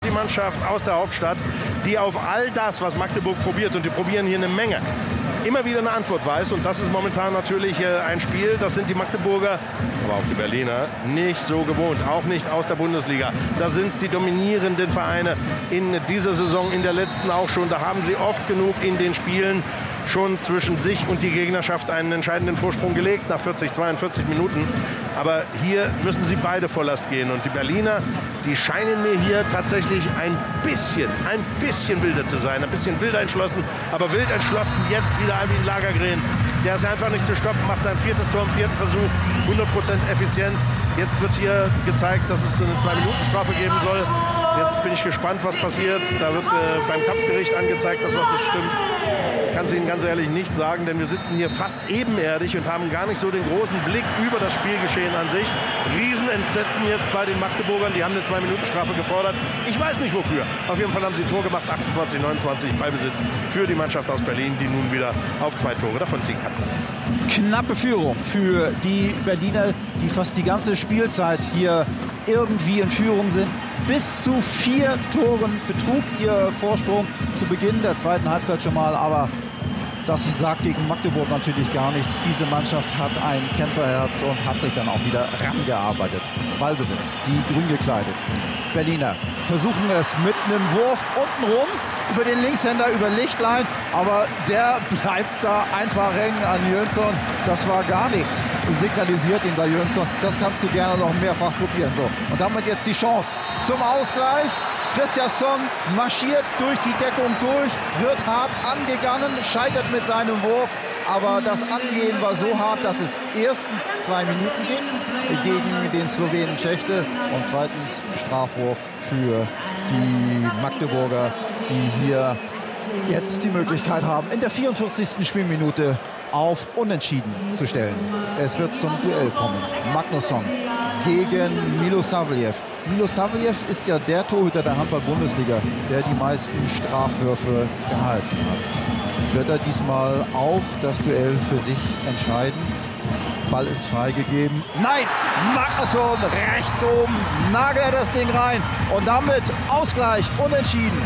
die Mannschaft aus der Hauptstadt, die auf all das, was Magdeburg probiert, und die probieren hier eine Menge, immer wieder eine Antwort weiß. Und das ist momentan natürlich ein Spiel, das sind die Magdeburger, aber auch die Berliner, nicht so gewohnt. Auch nicht aus der Bundesliga. Da sind es die dominierenden Vereine in dieser Saison, in der letzten auch schon. Da haben sie oft genug in den Spielen schon zwischen sich und die Gegnerschaft einen entscheidenden Vorsprung gelegt nach 40, 42 Minuten. Aber hier müssen sie beide Volllast gehen. Und die Berliner, die scheinen mir hier tatsächlich ein bisschen wilder zu sein. Ein bisschen wilder entschlossen, aber wild entschlossen jetzt wieder Albin Lagergren. Der ist einfach nicht zu stoppen, macht sein 4. Tor im 4. Versuch, 100% Effizienz. Jetzt wird hier gezeigt, dass es eine 2-Minuten-Strafe geben soll. Jetzt bin ich gespannt, was passiert. Da wird beim Kampfgericht angezeigt, dass was nicht stimmt. Ich kann es Ihnen ganz ehrlich nicht sagen, denn wir sitzen hier fast ebenerdig und haben gar nicht so den großen Blick über das Spielgeschehen an sich. Riesenentsetzen jetzt bei den Magdeburgern. Die haben eine 2-Minuten-Strafe gefordert. Ich weiß nicht wofür. Auf jeden Fall haben sie ein Tor gemacht, 28-29 Ballbesitz für die Mannschaft aus Berlin, die nun wieder auf 2 Tore davon ziehen kann. Knappe Führung für die Berliner, die fast die ganze Spielzeit hier irgendwie in Führung sind. Bis zu 4 Toren betrug ihr Vorsprung zu Beginn der zweiten Halbzeit schon mal, aber das sagt gegen Magdeburg natürlich gar nichts. Diese Mannschaft hat ein Kämpferherz und hat sich dann auch wieder rangearbeitet. Ballbesitz, die grün gekleideten Berliner versuchen es mit einem Wurf untenrum über den Linkshänder, über Lichtlein, aber der bleibt da einfach hängen an Jönsson. Das war gar nichts. Signalisiert ihm da Jönsson. Das kannst du gerne noch mehrfach probieren. So. Und damit jetzt die Chance zum Ausgleich. Christiansson marschiert durch die Deckung durch, wird hart angegangen, scheitert mit seinem Wurf. Aber das Angehen war so hart, dass es erstens 2 Minuten ging gegen den Slowenen Schächte und zweitens Strafwurf für die Magdeburger, die hier jetzt die Möglichkeit haben, in der 44. Spielminute auf Unentschieden zu stellen. Es wird zum Duell kommen. Magnusson gegen Milosavljev. Milosavljev ist ja der Torhüter der Handball-Bundesliga, der die meisten Strafwürfe gehalten hat. Wird er diesmal auch das Duell für sich entscheiden? Ball ist freigegeben. Nein! Magnusson rechts oben, nagelt er das Ding rein und damit Ausgleich, Unentschieden.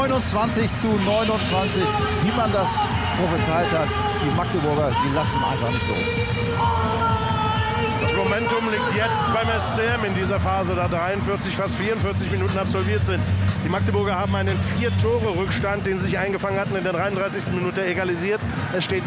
29-29, wie man das prophezeit hat. Die Magdeburger, sie lassen einfach nicht los. Das Momentum liegt jetzt beim SCM in dieser Phase, da 43, fast 44 Minuten absolviert sind. Die Magdeburger haben einen 4-Tore-Rückstand, den sie sich eingefangen hatten, in der 33. Minute egalisiert. Es steht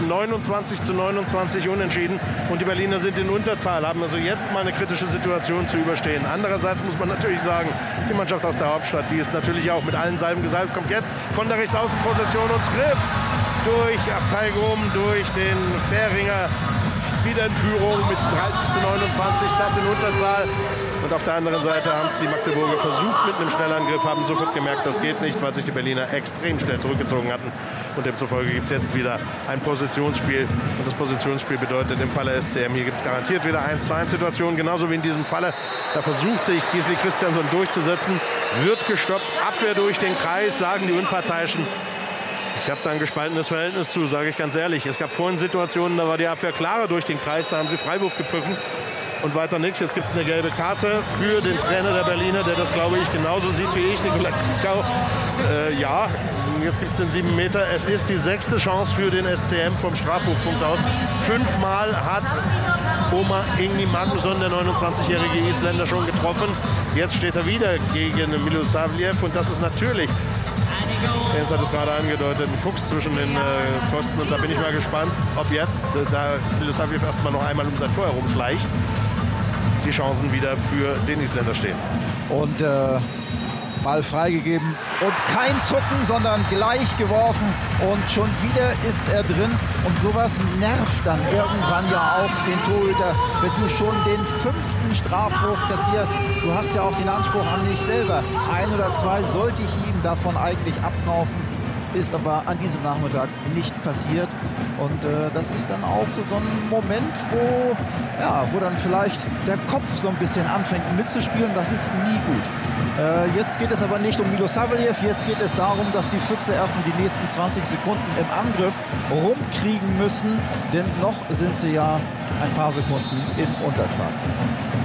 29-29 unentschieden und die Berliner sind in Unterzahl, haben also jetzt mal eine kritische Situation zu überstehen. Andererseits muss man natürlich sagen, die Mannschaft aus der Hauptstadt, die ist natürlich auch mit allen Salben gesalbt, kommt jetzt von der Rechtsaußenposition und trifft durch Abteigrum, durch den Fähringer. Wieder in Führung mit 30-29, das in Unterzahl. Und auf der anderen Seite haben es die Magdeburger versucht mit einem Schnellangriff, haben sofort gemerkt, das geht nicht, weil sich die Berliner extrem schnell zurückgezogen hatten. Und demzufolge gibt es jetzt wieder ein Positionsspiel. Und das Positionsspiel bedeutet im Falle SCM, hier gibt es garantiert wieder 1:1-Situationen, genauso wie in diesem Falle. Da versucht sich Gisli Christiansson durchzusetzen, wird gestoppt, Abwehr durch den Kreis, sagen die Unparteiischen. Ich habe da ein gespaltenes Verhältnis zu, sage ich ganz ehrlich. Es gab vorhin Situationen, da war die Abwehr klarer durch den Kreis, da haben sie Freiwurf gepfiffen und weiter nichts. Jetzt gibt es eine gelbe Karte für den Trainer der Berliner, der das, glaube ich, genauso sieht wie ich, Nikolai Kau. Ja, jetzt gibt es den 7 Meter. Es ist die 6. Chance für den SCM vom Strafwurfpunkt aus. 5-mal hat Oma Ingni Magnusson, der 29-jährige Isländer, schon getroffen. Jetzt steht er wieder gegen Milosavljev und das ist natürlich, Jens hat es gerade angedeutet, ein Fuchs zwischen den Pfosten. Und da bin ich mal gespannt, ob jetzt, da Milosavljev erstmal noch einmal um sein Tor herumschleicht, die Chancen wieder für den Isländer stehen. Und Ball freigegeben und kein Zucken, sondern gleich geworfen. Und schon wieder ist er drin. Und sowas nervt dann irgendwann ja auch den Torhüter, wenn du schon den 5. Strafwurf kassierst. Du hast ja auch den Anspruch an dich selber. 1 oder 2 sollte ich ihm davon eigentlich abkaufen. Ist aber an diesem Nachmittag nicht passiert. Und das ist dann auch so ein Moment, wo dann vielleicht der Kopf so ein bisschen anfängt mitzuspielen. Das ist nie gut. Jetzt geht es aber nicht um Milosavljev. Jetzt geht es darum, dass die Füchse erstmal die nächsten 20 Sekunden im Angriff rumkriegen müssen. Denn noch sind sie ja ein paar Sekunden in Unterzahl.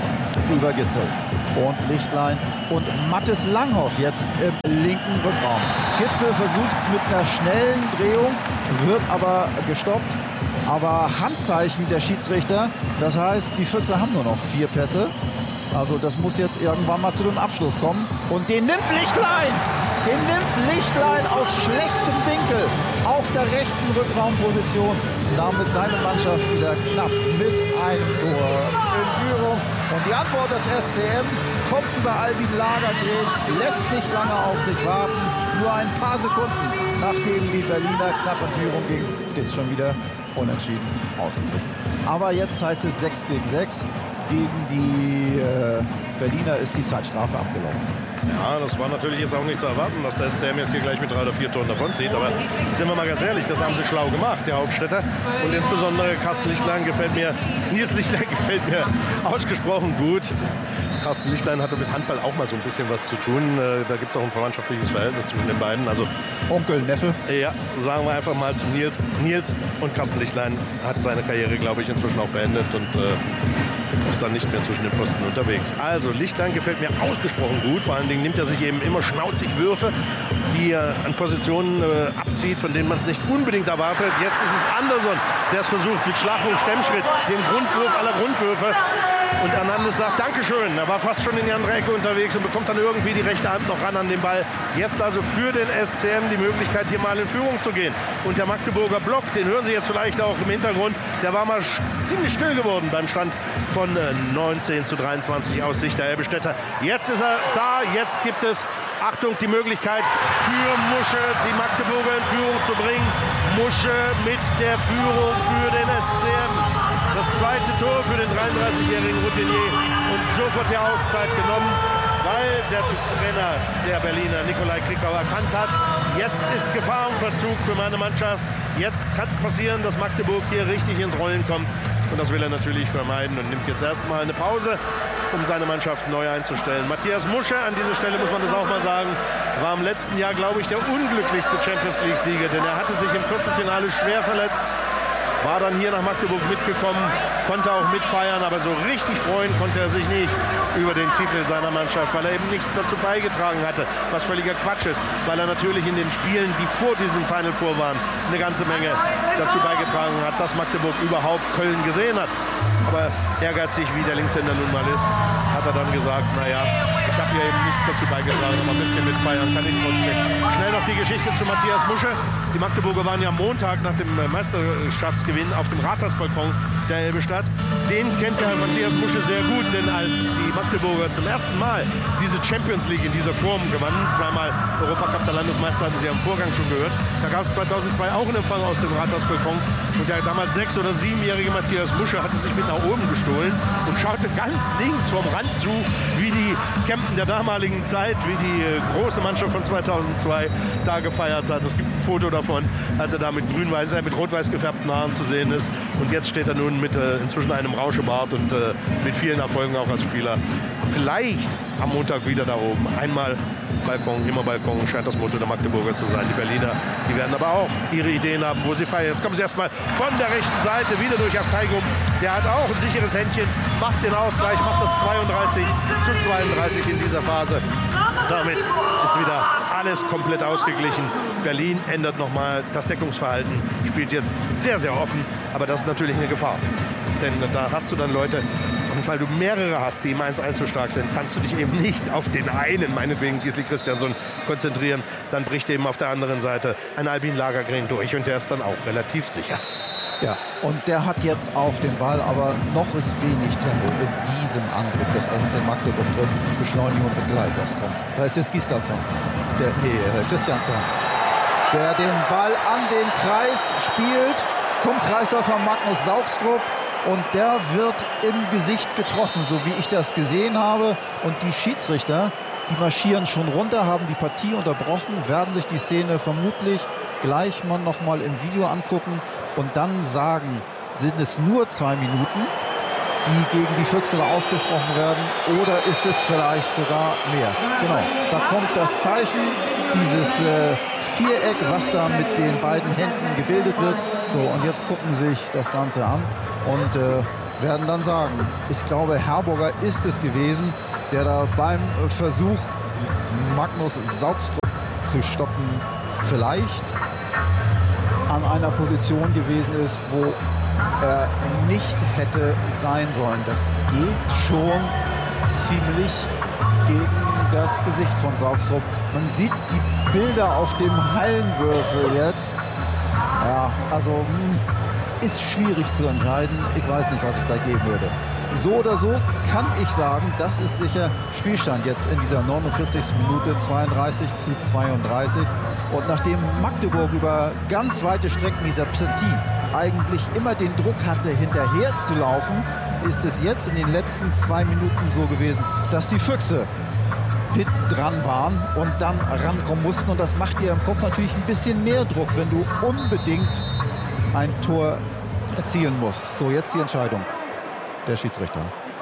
über Gitzel. Und Lichtlein und Mathis Langhoff jetzt im linken Rückraum. Gitzel versucht es mit einer schnellen Drehung, wird aber gestoppt. Aber Handzeichen der Schiedsrichter, das heißt, die Füchse haben nur noch 4 Pässe. Also das muss jetzt irgendwann mal zu dem Abschluss kommen. Und den nimmt Lichtlein! Den nimmt Lichtlein aus schlechtem Winkel auf der rechten Rückraumposition. Damit seine Mannschaft wieder knapp mit einem Tor in Führung. Und die Antwort des SCM kommt über Albin Lagergren, lässt nicht lange auf sich warten. Nur ein paar Sekunden, nachdem die Berliner knapp in Führung ging, steht es schon wieder unentschieden ausgeglichen. Aber jetzt heißt es 6 gegen 6. Gegen die Berliner ist die Zeitstrafe abgelaufen. Ja, das war natürlich jetzt auch nicht zu erwarten, dass der SCM jetzt hier gleich mit 3 oder 4 Toren davonzieht. Aber sind wir mal ganz ehrlich, das haben sie schlau gemacht, der Hauptstädter. Und insbesondere Carsten Lichtlein gefällt mir, Nils Lichtlein gefällt mir ausgesprochen gut. Carsten Lichtlein hatte mit Handball auch mal so ein bisschen was zu tun. Da gibt es auch ein verwandtschaftliches Verhältnis zwischen den beiden. Also Onkel, Neffe. Ja, sagen wir einfach mal zu Nils. Nils und Carsten Lichtlein hat seine Karriere, glaube ich, inzwischen auch beendet und ist dann nicht mehr zwischen den Pfosten unterwegs. Also Lichtlein gefällt mir ausgesprochen gut. Vor allen Dingen nimmt er sich eben immer schnauzig Würfe, die er an Positionen abzieht, von denen man es nicht unbedingt erwartet. Jetzt ist es Anderson, der es versucht mit Schlagwurf, Stemmschritt, den Grundwurf aller Grundwürfe. Und Hernandez sagt Dankeschön. Er war fast schon in die andere Ecke unterwegs und bekommt dann irgendwie die rechte Hand noch ran an den Ball. Jetzt also für den SCM die Möglichkeit, hier mal in Führung zu gehen. Und der Magdeburger Block, den hören Sie jetzt vielleicht auch im Hintergrund, der war mal ziemlich still geworden beim Stand von 19:23 aus Sicht der Elbe-Städter. Jetzt ist er da, jetzt gibt es, Achtung, die Möglichkeit für Musche, die Magdeburger in Führung zu bringen. Musche mit der Führung für den SCM. Das zweite Tor für den 33-jährigen Routinier und sofort die Auszeit genommen, weil der Trainer der Berliner, Nikolai Krickau, erkannt hat, jetzt ist Gefahr im Verzug für meine Mannschaft. Jetzt kann es passieren, dass Magdeburg hier richtig ins Rollen kommt. Und das will er natürlich vermeiden und nimmt jetzt erstmal eine Pause, um seine Mannschaft neu einzustellen. Matthias Musche, an dieser Stelle muss man das auch mal sagen, war im letzten Jahr, glaube ich, der unglücklichste Champions-League-Sieger, denn er hatte sich im Viertelfinale schwer verletzt. War dann hier nach Magdeburg mitgekommen, konnte auch mitfeiern, aber so richtig freuen konnte er sich nicht über den Titel seiner Mannschaft, weil er eben nichts dazu beigetragen hatte, was völliger Quatsch ist, weil er natürlich in den Spielen, die vor diesem Final Four waren, eine ganze Menge dazu beigetragen hat, dass Magdeburg überhaupt Köln gesehen hat. Aber ehrgeizig, wie der Linkshänder nun mal ist, hat er dann gesagt, naja, ich habe hier eben nichts dazu beigetragen, aber ein bisschen mitfeiern kann ich trotzdem. Schnell noch die Geschichte zu Matthias Musche. Die Magdeburger waren ja am Montag nach dem Meisterschaftsgewinn auf dem Rathausbalkon der Elbe-Stadt. Den kennt der Matthias Musche sehr gut, denn als die Magdeburger zum ersten Mal diese Champions League in dieser Form gewannen, zweimal Europacup der Landesmeister, hatten Sie ja im Vorgang schon gehört, da gab es 2002 auch einen Empfang aus dem Rathausbalkon und der damals 6- oder 7-jährige Matthias Musche hatte sich mit nach oben gestohlen und schaute ganz links vom Rand zu, wie die Kempten der damaligen Zeit, wie die große Mannschaft von 2002 da gefeiert hat. Es gibt ein Foto davon, als er da mit mit rot-weiß gefärbten Haaren zu sehen ist. Und jetzt steht er nun mit inzwischen einem Rauschebart und mit vielen Erfolgen auch als Spieler. Vielleicht am Montag wieder da oben. Einmal Balkon, immer Balkon, scheint das Motto der Magdeburger zu sein. Die Berliner, die werden aber auch ihre Ideen haben, wo sie feiern. Jetzt kommen sie erstmal von der rechten Seite wieder durch auf Teigum. Der hat auch ein sicheres Händchen, macht den Ausgleich, macht das 32:32 in dieser Phase. Damit ist wieder alles komplett ausgeglichen. Berlin ändert nochmal das Deckungsverhalten, spielt jetzt sehr, sehr offen. Aber das ist natürlich eine Gefahr. Denn da hast du dann Leute, und weil du mehrere hast, die im 1-1 so stark sind, kannst du dich eben nicht auf den einen, meinetwegen Gisli Christiansson, konzentrieren. Dann bricht eben auf der anderen Seite ein Albin Lagergren durch und der ist dann auch relativ sicher. Ja, und der hat jetzt auch den Ball, aber noch ist wenig Tempo in diesem Angriff des SC Magdeburg drin. Beschleunigung wird gleich erst kommen. Da ist jetzt Gislason, Christiansson, der den Ball an den Kreis spielt, zum Kreisläufer Magnus Saugstrup. Und der wird im Gesicht getroffen, so wie ich das gesehen habe. Und die Schiedsrichter, die marschieren schon runter, haben die Partie unterbrochen, werden sich die Szene vermutlich gleich mal noch mal im Video angucken und dann sagen, sind es nur 2 Minuten, die gegen die Füchse ausgesprochen werden, oder ist es vielleicht sogar mehr? Genau, da kommt das Zeichen, dieses Viereck, was da mit den beiden Händen gebildet wird. So, und jetzt gucken Sie sich das Ganze an und werden dann sagen. Ich glaube, Herborger ist es gewesen, der da beim Versuch, Magnus Saugstrup zu stoppen, vielleicht an einer Position gewesen ist, wo er nicht hätte sein sollen. Das geht schon ziemlich gegen das Gesicht von Saugstrup. Man sieht die Bilder auf dem Hallenwürfel jetzt. Ja, also ist schwierig zu entscheiden. Ich weiß nicht, was ich da geben würde. So oder so kann ich sagen, das ist sicher Spielstand jetzt in dieser 49. Minute, 32:32. Und nachdem Magdeburg über ganz weite Strecken dieser Partie eigentlich immer den Druck hatte, hinterher zu laufen, ist es jetzt in den letzten 2 Minuten so gewesen, dass die Füchse hinten dran waren und dann rankommen mussten. Und das macht dir im Kopf natürlich ein bisschen mehr Druck, wenn du unbedingt ein Tor erzielen musst. So, jetzt die Entscheidung der Schiedsrichter.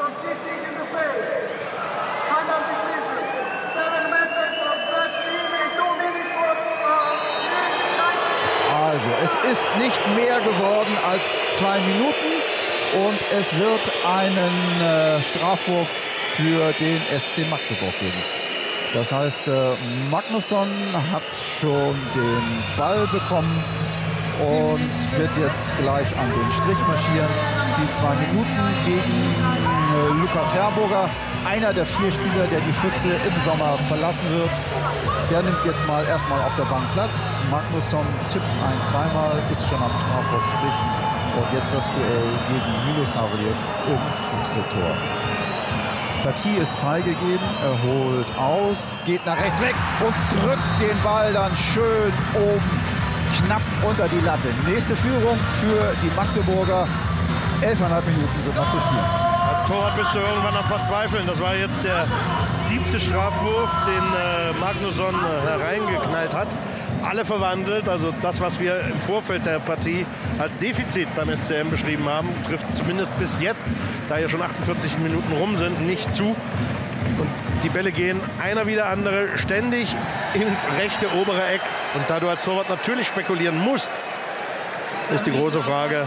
Also, es ist nicht mehr geworden als 2 Minuten und es wird einen Strafwurf für den SC Magdeburg geben. Das heißt, Magnusson hat schon den Ball bekommen und wird jetzt gleich an den Strich marschieren. Die 2 Minuten gegen Lukas Herborger, einer der 4 Spieler, der die Füchse im Sommer verlassen wird. Der nimmt jetzt mal erstmal auf der Bank Platz. Magnusson tippt ein zweimal, ist schon am Strafwurfstrich. Und jetzt das Duell gegen Milosavljev im Füchse-Tor. Partie ist freigegeben, er holt aus, geht nach rechts weg und drückt den Ball dann schön oben knapp unter die Latte. Nächste Führung für die Magdeburger. 11,5 Minuten sind noch zu spielen. Als Torwart bist du irgendwann am Verzweifeln. Das war jetzt der 7. Strafwurf, den Magnusson hereingeknallt hat. Alle verwandelt. Also das, was wir im Vorfeld der Partie als Defizit beim SCM beschrieben haben, trifft zumindest bis jetzt, da ja schon 48 Minuten rum sind, nicht zu. Und die Bälle gehen einer wie der andere ständig ins rechte obere Eck. Und da du als Torwart natürlich spekulieren musst, ist die große Frage,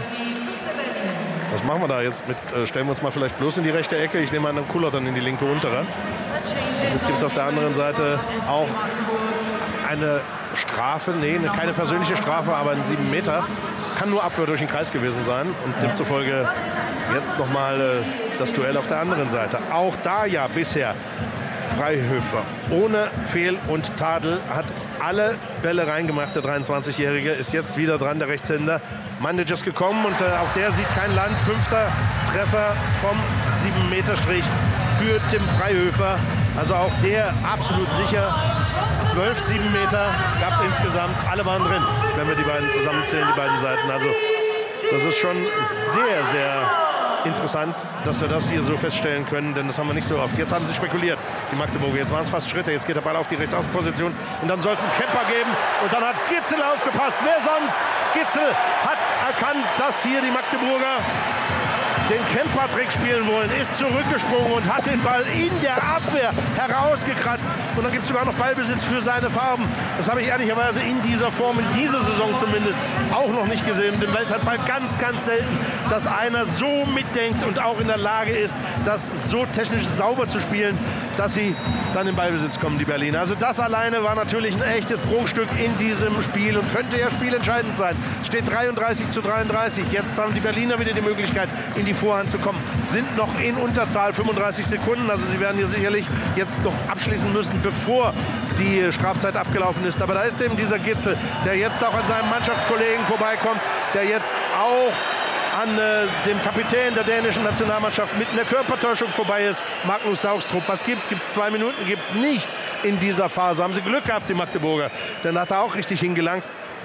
was machen wir da jetzt mit? Stellen wir uns mal vielleicht bloß in die rechte Ecke. Ich nehme an, dann kullert dann in die linke untere. Und jetzt gibt es auf der anderen Seite auch eine Strafe. Nee, keine persönliche Strafe, aber ein 7 Meter. Kann nur Abwehr durch den Kreis gewesen sein. Und demzufolge jetzt nochmal das Duell auf der anderen Seite. Auch da ja bisher Freihöfer ohne Fehl und Tadel hat alle Bälle reingemacht. Der 23-Jährige ist jetzt wieder dran, der Rechtshänder. Mandic ist gekommen und auch der sieht kein Land. 5. Treffer vom 7-Meter-Strich für Tim Freihöfer. Also auch der absolut sicher. 12 7-Meter gab es insgesamt. Alle waren drin, wenn wir die beiden zusammenzählen, die beiden Seiten. Also das ist schon sehr, sehr interessant, dass wir das hier so feststellen können, denn das haben wir nicht so oft. Jetzt haben sie spekuliert, die Magdeburger. Jetzt waren es fast Schritte. Jetzt geht der Ball auf die Rechtsaußenposition und dann soll es einen Camper geben. Und dann hat Gitzel aufgepasst. Wer sonst? Gitzel hat erkannt, dass hier die Magdeburger den Camper-Trick spielen wollen, ist zurückgesprungen und hat den Ball in der Abwehr herausgekratzt. Und dann gibt es sogar noch Ballbesitz für seine Farben. Das habe ich ehrlicherweise in dieser Form, in dieser Saison zumindest, auch noch nicht gesehen. Im Welthandball ganz, ganz selten, dass einer so mitdenkt und auch in der Lage ist, das so technisch sauber zu spielen, dass sie dann in Ballbesitz kommen, die Berliner. Also das alleine war natürlich ein echtes Prunkstück in diesem Spiel und könnte ja spielentscheidend sein. Es steht 33:33. Jetzt haben die Berliner wieder die Möglichkeit, in die Vorhand zu kommen. Sind noch in Unterzahl, 35 Sekunden. Also sie werden hier sicherlich jetzt noch abschließen müssen, bevor die Strafzeit abgelaufen ist. Aber da ist eben dieser Gitzel, der jetzt auch an seinem Mannschaftskollegen vorbeikommt, der jetzt auch an dem Kapitän der dänischen Nationalmannschaft mit einer Körpertäuschung vorbei ist, Magnus Saugstrup. Was gibt's? Gibt's 2 Minuten? Gibt's nicht in dieser Phase. Haben sie Glück gehabt, die Magdeburger. Dann hat er auch richtig hingelangt.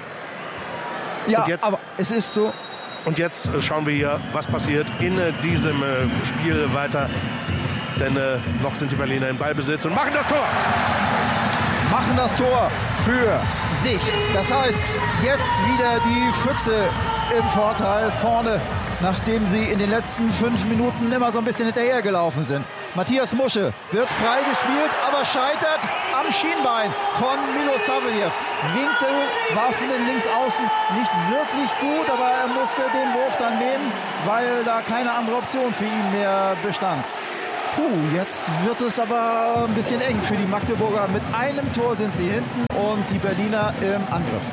Ja, aber es ist so. Und jetzt schauen wir hier, was passiert in diesem Spiel weiter. Denn noch sind die Berliner in Ballbesitz und machen das Tor. Machen das Tor für sich. Das heißt, jetzt wieder die Füchse im Vorteil vorne, nachdem sie in den letzten 5 Minuten immer so ein bisschen hinterhergelaufen sind. Matthias Musche wird freigespielt, aber scheitert am Schienbein von Milosavljev. Winkel war von den Linksaußen nicht wirklich gut, aber er musste den Wurf dann nehmen, weil da keine andere Option für ihn mehr bestand. Jetzt wird es aber ein bisschen eng für die Magdeburger. Mit einem Tor sind sie hinten und die Berliner im Angriff.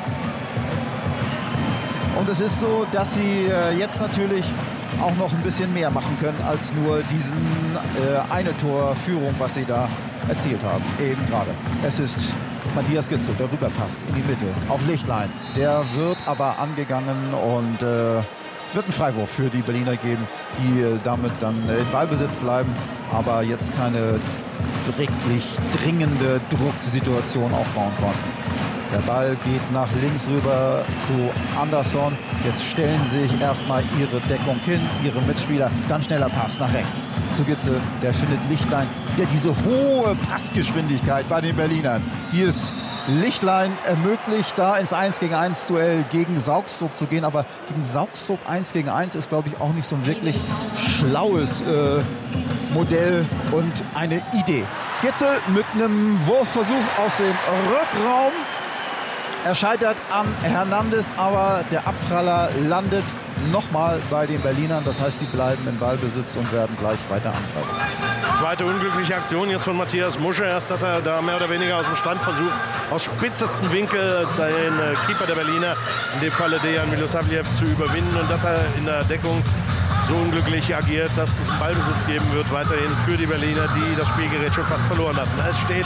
Und es ist so, dass sie jetzt natürlich auch noch ein bisschen mehr machen können als nur diesen eine Torführung, was sie da erzielt haben. Eben gerade. Es ist Matthias Gitzel, der rüberpasst in die Mitte auf Lichtlein. Der wird aber angegangen und wird einen Freiwurf für die Berliner geben, die damit dann in Ballbesitz bleiben, aber jetzt keine wirklich dringende Drucksituation aufbauen konnten. Der Ball geht nach links rüber zu Andersson. Jetzt stellen sich erstmal ihre Deckung hin, ihre Mitspieler. Dann schneller Pass nach rechts zu Gitzel. Der findet Lichtlein. Wieder diese hohe Passgeschwindigkeit bei den Berlinern, die es Lichtlein ermöglicht, da ins 1-gegen-1 Duell gegen Saugstrup zu gehen. Aber gegen Saugstrup 1-gegen-1 ist, glaube ich, auch nicht so ein wirklich schlaues Modell und eine Idee. Gitzel mit einem Wurfversuch aus dem Rückraum. Er scheitert an Hernandez, aber der Abpraller landet nochmal bei den Berlinern. Das heißt, sie bleiben im Ballbesitz und werden gleich weiter angreifen. Zweite unglückliche Aktion jetzt von Matthias Musche. Erst hat er da mehr oder weniger aus dem Stand versucht, aus spitzesten Winkel den Keeper der Berliner, in dem Falle Dejan Milosavljev, zu überwinden. Und hat er in der Deckung so unglücklich agiert, dass es einen Ballbesitz geben wird, weiterhin für die Berliner, die das Spielgerät schon fast verloren hatten. Es steht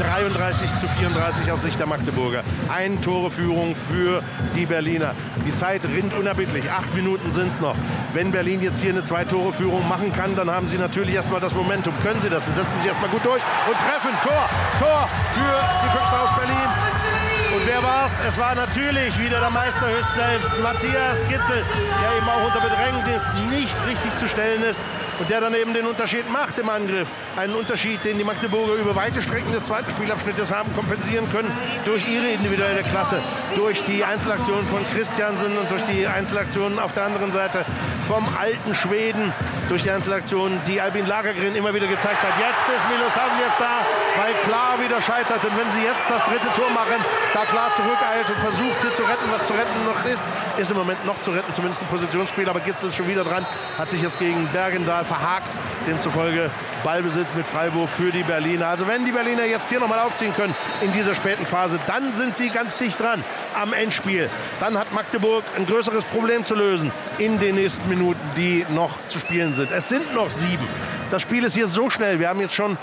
33:34 aus Sicht der Magdeburger. Eine Toreführung für die Berliner. Die Zeit rinnt unerbittlich. 8 Minuten sind es noch. Wenn Berlin jetzt hier eine 2-Tore-Führung machen kann, dann haben sie natürlich erstmal das Momentum. Können sie das? Sie setzen sich erstmal gut durch und treffen. Tor für die Füchse aus Berlin. Und wer war's? Es war natürlich wieder der Meister höchst selbst, Matthias Gitzel, der eben auch unter Bedrängnis nicht richtig zu stellen ist und der dann eben den Unterschied macht im Angriff. Einen Unterschied, den die Magdeburger über weite Strecken des zweiten Spielabschnittes haben kompensieren können durch ihre individuelle Klasse, durch die Einzelaktionen von Christiansen und durch die Einzelaktionen auf der anderen Seite vom alten Schweden, durch die Einzelaktionen, die Albin Lagergren immer wieder gezeigt hat. Jetzt ist Milosavljev da, weil klar wieder scheitert. Und wenn sie jetzt das dritte Tor machen, da klar zurückeilt und versucht hier zu retten, was zu retten noch ist im Moment noch zu retten, zumindest im Positionsspiel. Aber Gitzel ist schon wieder dran, hat sich jetzt gegen Bergendahl verhakt. Demzufolge Ballbesitz mit Freiwurf für die Berliner. Also wenn die Berliner jetzt hier nochmal aufziehen können in dieser späten Phase, dann sind sie ganz dicht dran am Endspiel. Dann hat Magdeburg ein größeres Problem zu lösen in den nächsten Minuten, die noch zu spielen sind. Es sind noch 7. Das Spiel ist hier so schnell. Wir haben jetzt schon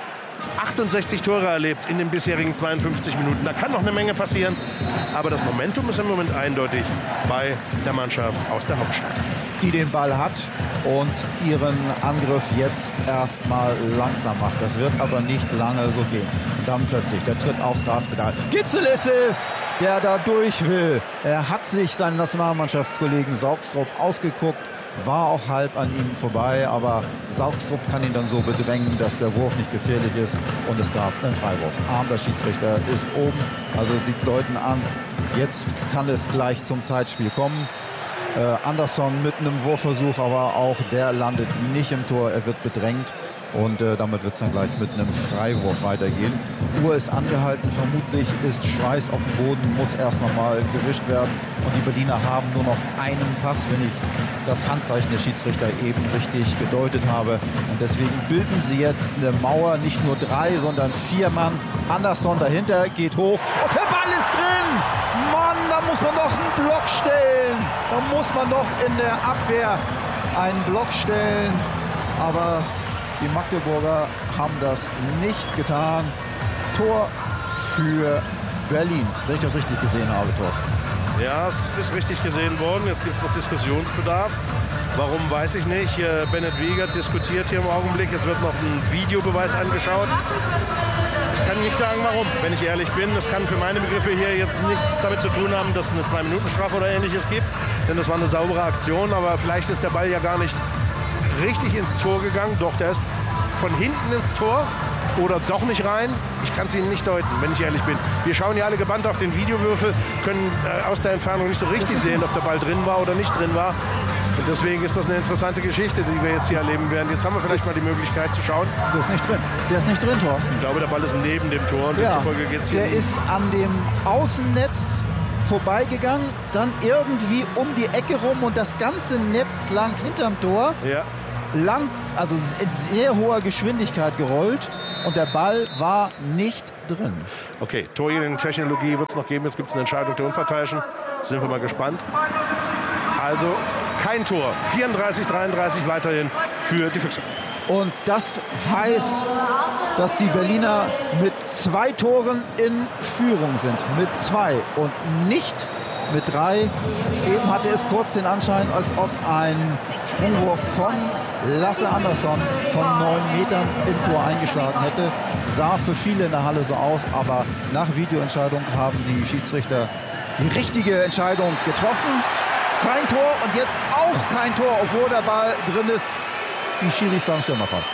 68 Tore erlebt in den bisherigen 52 Minuten. Da kann noch eine Menge passieren. Aber das Momentum ist im Moment eindeutig bei der Mannschaft aus der Hauptstadt. Die den Ball hat und ihren Angriff jetzt erstmal langsam macht. Das wird aber nicht lange so gehen. Und dann plötzlich der Tritt aufs Gaspedal. Gitzel ist es, der da durch will. Er hat sich seinen Nationalmannschaftskollegen Saugstrup ausgeguckt. War auch halb an ihm vorbei, aber Saugstrup kann ihn dann so bedrängen, dass der Wurf nicht gefährlich ist und es gab einen Freiwurf. Arm der Schiedsrichter ist oben, also sie deuten an, jetzt kann es gleich zum Zeitspiel kommen. Andersson mit einem Wurfversuch, aber auch der landet nicht im Tor, er wird bedrängt. Und damit wird es dann gleich mit einem Freiwurf weitergehen. Uhr ist angehalten, vermutlich ist Schweiß auf dem Boden, muss erst nochmal gewischt werden. Und die Berliner haben nur noch einen Pass, wenn ich das Handzeichen der Schiedsrichter eben richtig gedeutet habe. Und deswegen bilden sie jetzt eine Mauer, nicht nur 3, sondern 4 Mann. Andersson dahinter, geht hoch und der Ball ist drin! Mann, da muss man doch einen Block stellen. Da muss man doch in der Abwehr einen Block stellen. Aber die Magdeburger haben das nicht getan. Tor für Berlin, wenn ich das richtig gesehen habe, Thorsten. Ja, es ist richtig gesehen worden. Jetzt gibt es noch Diskussionsbedarf. Warum, weiß ich nicht. Bennett Wiegert diskutiert hier im Augenblick. Jetzt wird noch ein Videobeweis angeschaut. Ich kann nicht sagen, warum, wenn ich ehrlich bin. Das kann für meine Begriffe hier jetzt nichts damit zu tun haben, dass es eine 2-Minuten-Strafe oder Ähnliches gibt. Denn das war eine saubere Aktion. Aber vielleicht ist der Ball ja gar nicht richtig ins Tor gegangen. Doch, der ist von hinten ins Tor oder doch nicht rein. Ich kann es Ihnen nicht deuten, wenn ich ehrlich bin. Wir schauen ja alle gebannt auf den Videowürfel, können aus der Entfernung nicht so richtig sehen, ob der Ball drin war oder nicht drin war. Und deswegen ist das eine interessante Geschichte, die wir jetzt hier erleben werden. Jetzt haben wir vielleicht mal die Möglichkeit zu schauen. Der ist nicht drin. Der ist nicht drin, Thorsten. Ich glaube, der Ball ist neben dem Tor und demzufolge geht's hier. Der ist an dem Außennetz vorbeigegangen, dann irgendwie um die Ecke rum und das ganze Netz lang hinterm Tor. Ja. Lang, also in sehr hoher Geschwindigkeit gerollt und der Ball war nicht drin. Okay, Torjägertechnologie wird es noch geben. Jetzt gibt es eine Entscheidung der Unparteiischen. Sind wir mal gespannt. Also kein Tor. 34-33 weiterhin für die Füchse. Und das heißt, dass die Berliner mit 2 Toren in Führung sind. Mit 2 und nicht mit 3. Eben hatte es kurz den Anschein, als ob ein Sprungwurf von Lasse Andersson von 9 Metern im Tor eingeschlagen hätte. Sah für viele in der Halle so aus, aber nach Videoentscheidung haben die Schiedsrichter die richtige Entscheidung getroffen. Kein Tor und jetzt auch kein Tor, obwohl der Ball drin ist. Die Schiris sagen Stürmerfall.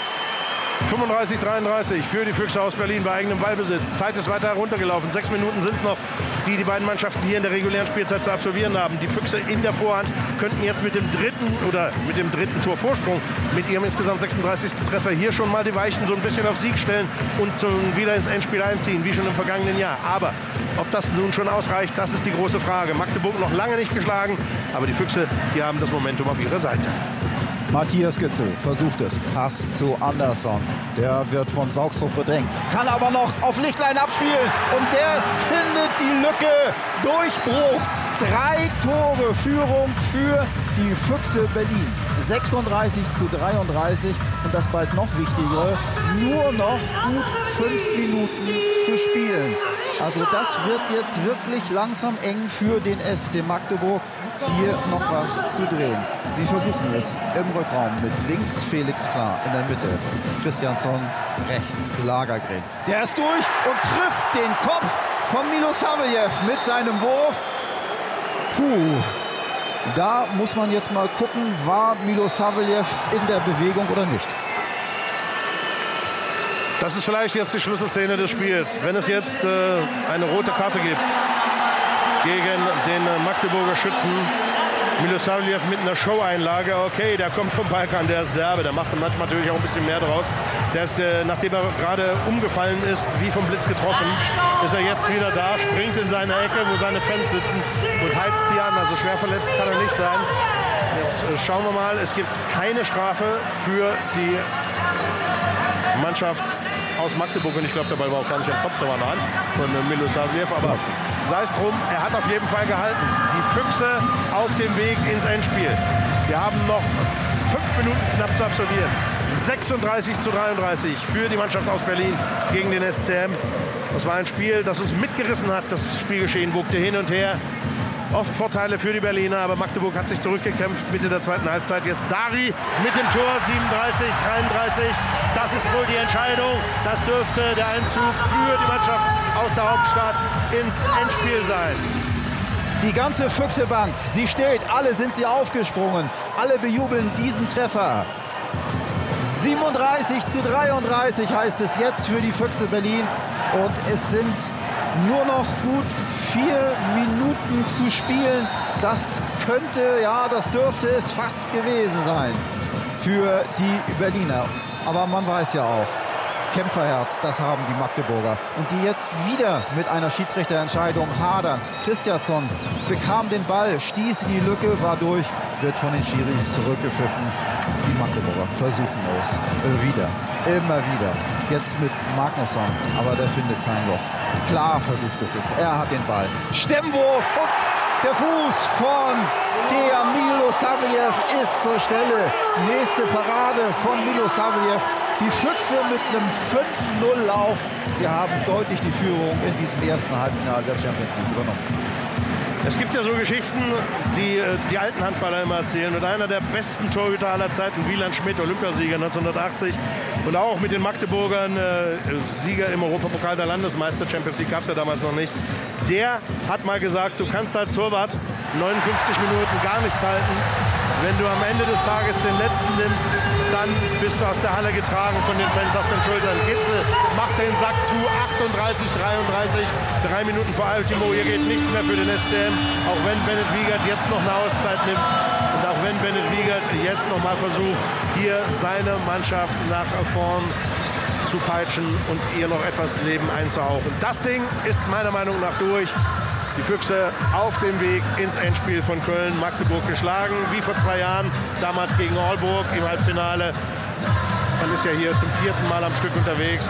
35-33 für die Füchse aus Berlin bei eigenem Ballbesitz. Zeit ist weiter heruntergelaufen. 6 Minuten sind es noch, die beiden Mannschaften hier in der regulären Spielzeit zu absolvieren haben. Die Füchse in der Vorhand könnten jetzt mit dem dritten Torvorsprung, mit ihrem insgesamt 36. Treffer hier schon mal die Weichen so ein bisschen auf Sieg stellen und wieder ins Endspiel einziehen, wie schon im vergangenen Jahr. Aber ob das nun schon ausreicht, das ist die große Frage. Magdeburg noch lange nicht geschlagen, aber die Füchse, die haben das Momentum auf ihrer Seite. Matthias Gitzel versucht es. Pass zu Andersson. Der wird von Saugshof bedrängt. Kann aber noch auf Lichtlein abspielen. Und der findet die Lücke. Durchbruch. 3 Tore Führung für die Füchse Berlin. 36-33. Und das bald noch wichtigere, nur noch gut 5 Minuten zu spielen. Also das wird jetzt wirklich langsam eng für den SC Magdeburg, hier noch was zu drehen. Sie versuchen es im Rückraum mit links Felix Klar, in der Mitte Christiansson, rechts Lagergren. Der ist durch und trifft den Kopf von Milosavljev mit seinem Wurf. Puh, da muss man jetzt mal gucken, war Milosavljev in der Bewegung oder nicht. Das ist vielleicht jetzt die Schlüsselszene des Spiels. Wenn es jetzt eine rote Karte gibt gegen den Magdeburger Schützen, Milosavljev mit einer Show-Einlage, okay, der kommt vom Balkan, der ist Serbe, der macht manchmal natürlich auch ein bisschen mehr draus. Der ist, nachdem er gerade umgefallen ist, wie vom Blitz getroffen, ist er jetzt wieder da, springt in seine Ecke, wo seine Fans sitzen und heizt die an. Also schwer verletzt kann er nicht sein. Jetzt schauen wir mal, es gibt keine Strafe für die Mannschaft aus Magdeburg und ich glaube, der Ball war auch gar nicht am Kopf, der war an der Hand von Milosavljev, aber sei es drum, er hat auf jeden Fall gehalten. Die Füchse auf dem Weg ins Endspiel. Wir haben noch 5 Minuten knapp zu absolvieren. 36-33 für die Mannschaft aus Berlin gegen den SCM. Das war ein Spiel, das uns mitgerissen hat. Das Spielgeschehen wogte hin und her. Oft Vorteile für die Berliner, aber Magdeburg hat sich zurückgekämpft. Mitte der zweiten Halbzeit jetzt Dari mit dem Tor 37-33. Das ist wohl die Entscheidung. Das dürfte der Einzug für die Mannschaft aus der Hauptstadt ins Endspiel sein. Die ganze Füchsebank, sie steht, alle sind sie aufgesprungen. Alle bejubeln diesen Treffer. 37-33 heißt es jetzt für die Füchse Berlin. Und es sind nur noch gut 4 Minuten zu spielen. Das könnte, ja, das dürfte es fast gewesen sein für die Berliner. Aber man weiß ja auch, Kämpferherz, das haben die Magdeburger. Und die jetzt wieder mit einer Schiedsrichterentscheidung hadern. Christiansson bekam den Ball, stieß in die Lücke, war durch, wird von den Schiris zurückgepfiffen. Die Magdeburger versuchen es wieder, immer wieder. Jetzt mit Magnusson, aber der findet kein Loch. Klar versucht es jetzt, er hat den Ball. Stemmwurf und der Fuß von der Milosavljev ist zur Stelle. Nächste Parade von Milosavljev. Die Füchse mit einem 5-0-Lauf. Sie haben deutlich die Führung in diesem ersten Halbfinale der Champions League übernommen. Es gibt ja so Geschichten, die die alten Handballer immer erzählen. Und einer der besten Torhüter aller Zeiten, Wieland Schmidt, Olympiasieger 1980. Und auch mit den Magdeburgern, Sieger im Europapokal der Landesmeister, Champions League gab es ja damals noch nicht. Der hat mal gesagt, du kannst als Torwart 59 Minuten gar nichts halten. Wenn du am Ende des Tages den letzten nimmst, dann bist du aus der Halle getragen von den Fans auf den Schultern. Gitzel macht den Sack zu, 38-33, 3 Minuten vor Ultimo. Hier geht nichts mehr für den SCM, auch wenn Bennett Wiegert jetzt noch eine Auszeit nimmt. Und auch auch wenn Bennett Wiegert jetzt nochmal versucht, hier seine Mannschaft nach vorn zu peitschen und ihr noch etwas Leben einzuhauchen. Das Ding ist meiner Meinung nach durch. Die Füchse auf dem Weg ins Endspiel von Köln, Magdeburg geschlagen, wie vor 2 Jahren, damals gegen Aalborg im Halbfinale. Man ist ja hier zum 4. Mal am Stück unterwegs.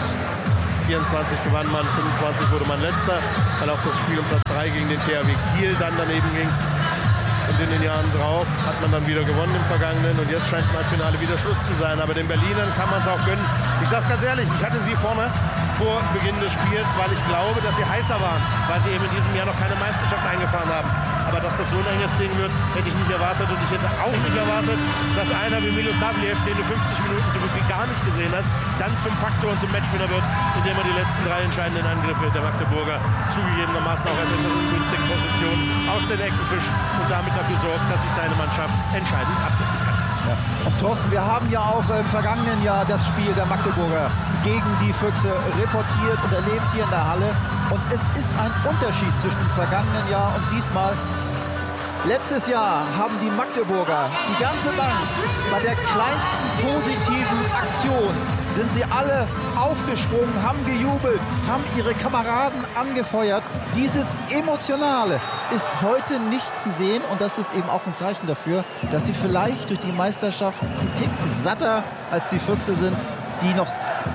24 gewann man, 25 wurde man Letzter, weil auch das Spiel um Platz 3 gegen den THW Kiel dann daneben ging. Und in den Jahren drauf hat man dann wieder gewonnen im Vergangenen und jetzt scheint im Finale wieder Schluss zu sein. Aber den Berlinern kann man es auch gönnen. Ich sage es ganz ehrlich, ich hatte sie vorne vor Beginn des Spiels, weil ich glaube, dass sie heißer waren, weil sie eben in diesem Jahr noch keine Meisterschaft eingefahren haben. Aber dass das so ein enges Ding wird, hätte ich nicht erwartet. Und ich hätte auch nicht erwartet, dass einer wie Milosavljev, den du 50 Minuten so gut wie gar nicht gesehen hast, dann zum Faktor und zum Matchwinner wird, indem er die letzten 3 entscheidenden Angriffe der Magdeburger zugegebenermaßen auch aus einer ungünstigen Position aus den Ecken fischt und damit dafür sorgt, dass sich seine Mannschaft entscheidend absetzen kann. Ja. Und Thorsten, wir haben ja auch im vergangenen Jahr das Spiel der Magdeburger gegen die Füchse reportiert und erlebt hier in der Halle. Und es ist ein Unterschied zwischen dem vergangenen Jahr und diesmal. Letztes Jahr haben die Magdeburger die ganze Bank bei der kleinsten positiven Aktion sind sie alle aufgesprungen, haben gejubelt, haben ihre Kameraden angefeuert. Dieses Emotionale ist heute nicht zu sehen und das ist eben auch ein Zeichen dafür, dass sie vielleicht durch die Meisterschaft einen Tick satter als die Füchse sind, die noch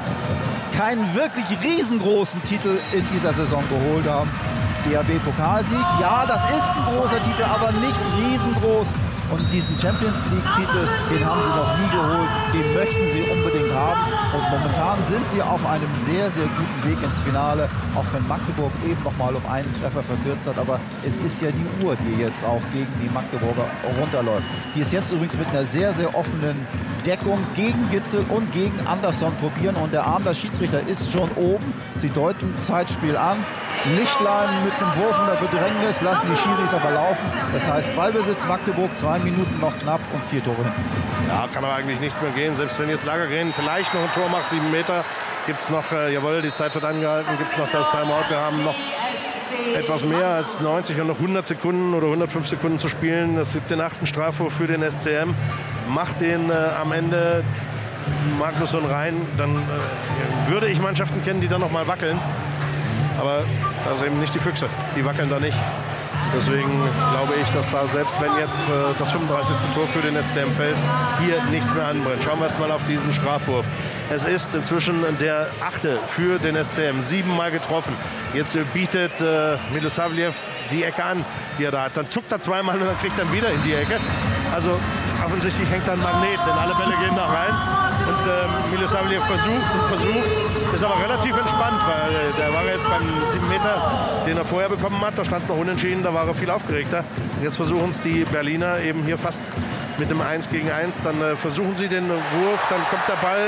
keinen wirklich riesengroßen Titel in dieser Saison geholt haben. DHB-Pokalsieg, ja, das ist ein großer Titel, aber nicht riesengroß. Und diesen Champions-League-Titel, den haben sie noch nie geholt, den möchten sie unbedingt haben. Und momentan sind sie auf einem sehr, sehr guten Weg ins Finale, auch wenn Magdeburg eben noch mal um einen Treffer verkürzt hat. Aber es ist ja die Uhr, die jetzt auch gegen die Magdeburger runterläuft. Die ist jetzt übrigens mit einer sehr, sehr offenen Deckung gegen Gitzel und gegen Andersson probieren. Und der Arm der Schiedsrichter ist schon oben. Sie deuten Zeitspiel an. Lichtlein mit einem Wurf in der Bedrängnis, lassen die Schiris aber laufen. Das heißt, Ballbesitz Magdeburg, 2 Minuten noch knapp und 4 Tore hinten. Ja, kann aber eigentlich nichts mehr gehen. Selbst wenn jetzt Lagergren vielleicht noch ein Tor macht, 7 Meter, gibt es noch, jawohl, die Zeit wird angehalten, gibt es noch das Timeout. Wir haben noch etwas mehr als 90 und noch 100 Sekunden oder 105 Sekunden zu spielen. Es gibt den 8. Strafwurf für den SCM. Macht den am Ende Magnusson rein, dann würde ich Mannschaften kennen, die dann noch mal wackeln. Aber das ist eben nicht die Füchse, die wackeln da nicht. Deswegen glaube ich, dass da selbst wenn jetzt das 35. Tor für den SCM fällt, hier nichts mehr anbrennt. Schauen wir erst mal auf diesen Strafwurf. Es ist inzwischen der 8. für den SCM, 7-mal getroffen. Jetzt bietet Milosavljev die Ecke an, die er da hat. Dann zuckt er 2-mal und dann kriegt er wieder in die Ecke. Also offensichtlich hängt da ein Magnet, denn alle Bälle gehen da rein. Und Milosavljev versucht, ist aber relativ entspannt, weil der war jetzt beim 7 Meter, den er vorher bekommen hat, da stand es noch unentschieden, da war er viel aufgeregter. Und jetzt versuchen es die Berliner eben hier fast mit einem 1 gegen 1. Dann versuchen sie den Wurf, dann kommt der Ball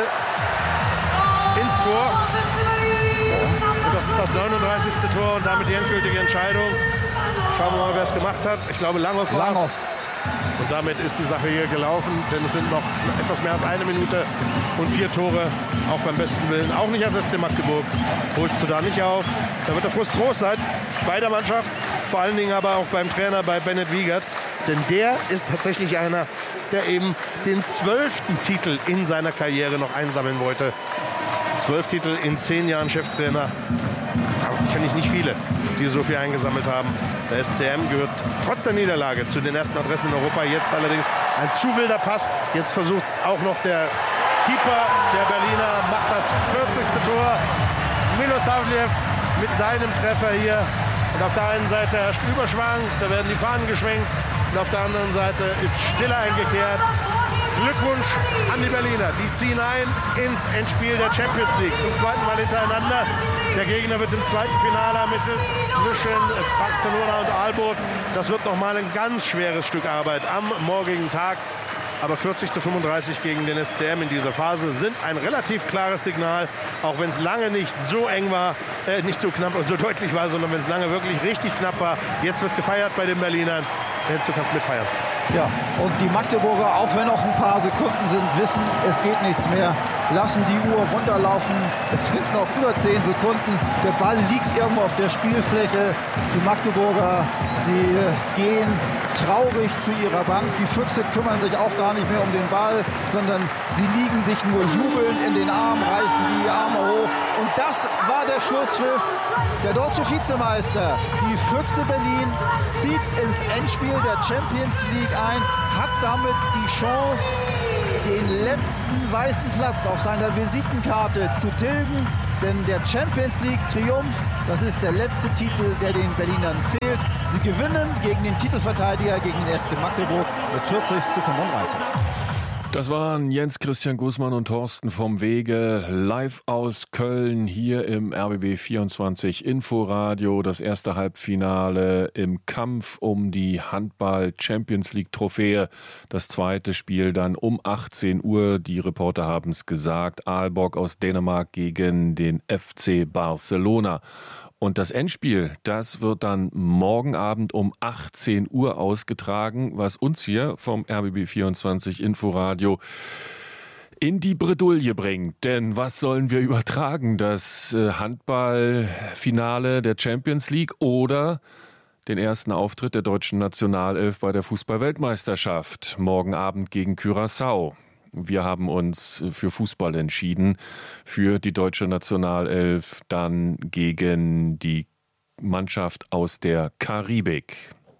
ins Tor. Und das ist das 39. Tor und damit die endgültige Entscheidung. Schauen wir mal, wer es gemacht hat. Ich glaube, Langhoff war es. Und damit ist die Sache hier gelaufen, denn es sind noch etwas mehr als 1 Minute und 4 Tore, auch beim besten Willen. Auch nicht als SC Magdeburg holst du da nicht auf. Da wird der Frust groß sein bei der Mannschaft, vor allen Dingen aber auch beim Trainer, bei Bennett Wiegert. Denn der ist tatsächlich einer, der eben den 12. Titel in seiner Karriere noch einsammeln wollte. 12 Titel in 10 Jahren Cheftrainer. Da kenne ich nicht viele, die so viel eingesammelt haben. Der SCM gehört trotz der Niederlage zu den ersten Adressen in Europa. Jetzt allerdings ein zu wilder Pass. Jetzt versucht es auch noch der Keeper der Berliner, macht das 40. Tor. Milosavljev mit seinem Treffer hier. Und auf der einen Seite herrscht Überschwang, da werden die Fahnen geschwenkt. Und auf der anderen Seite ist Stille eingekehrt. Glückwunsch an die Berliner. Die ziehen ein ins Endspiel der Champions League. Zum 2. Mal hintereinander. Der Gegner wird im 2. Finale ermittelt zwischen Barcelona und Aalborg. Das wird nochmal ein ganz schweres Stück Arbeit am morgigen Tag. Aber 40:35 gegen den SCM in dieser Phase sind ein relativ klares Signal. Auch wenn es lange nicht so eng war, nicht so knapp und so deutlich war, sondern wenn es lange wirklich richtig knapp war. Jetzt wird gefeiert bei den Berlinern. Jens, du kannst mitfeiern. Ja, und die Magdeburger, auch wenn noch ein paar Sekunden sind, wissen, es geht nichts mehr. lassen die Uhr runterlaufen. Es sind noch über 10 Sekunden. Der Ball liegt irgendwo auf der Spielfläche. Die Magdeburger, sie gehen traurig zu ihrer Bank. Die Füchse kümmern sich auch gar nicht mehr um den Ball, sondern sie liegen sich nur jubelnd in den Armen, reißen die Arme hoch. Und das war der Schlusspfiff. Der deutsche Vizemeister, die Füchse Berlin, zieht ins Endspiel der Champions League ein, hat damit die Chance, den letzten weißen Platz auf seiner Visitenkarte zu tilgen. Denn der Champions League Triumph, das ist der letzte Titel, der den Berlinern fehlt. Sie gewinnen gegen den Titelverteidiger, gegen den SC Magdeburg mit 40:35. Das waren Jens Christian Guzman und Thorsten vom Wege live aus Köln hier im RBB 24 Inforadio. Das erste Halbfinale im Kampf um die Handball Champions League Trophäe. Das zweite Spiel dann um 18 Uhr. Die Reporter haben es gesagt. Aalborg aus Dänemark gegen den FC Barcelona. Und das Endspiel, das wird dann morgen Abend um 18 Uhr ausgetragen, was uns hier vom RBB 24 Inforadio in die Bredouille bringt. Denn was sollen wir übertragen? Das Handballfinale der Champions League oder den ersten Auftritt der deutschen Nationalelf bei der Fußball-Weltmeisterschaft morgen Abend gegen Curaçao? Wir haben uns für Fußball entschieden, für die deutsche Nationalelf, dann gegen die Mannschaft aus der Karibik.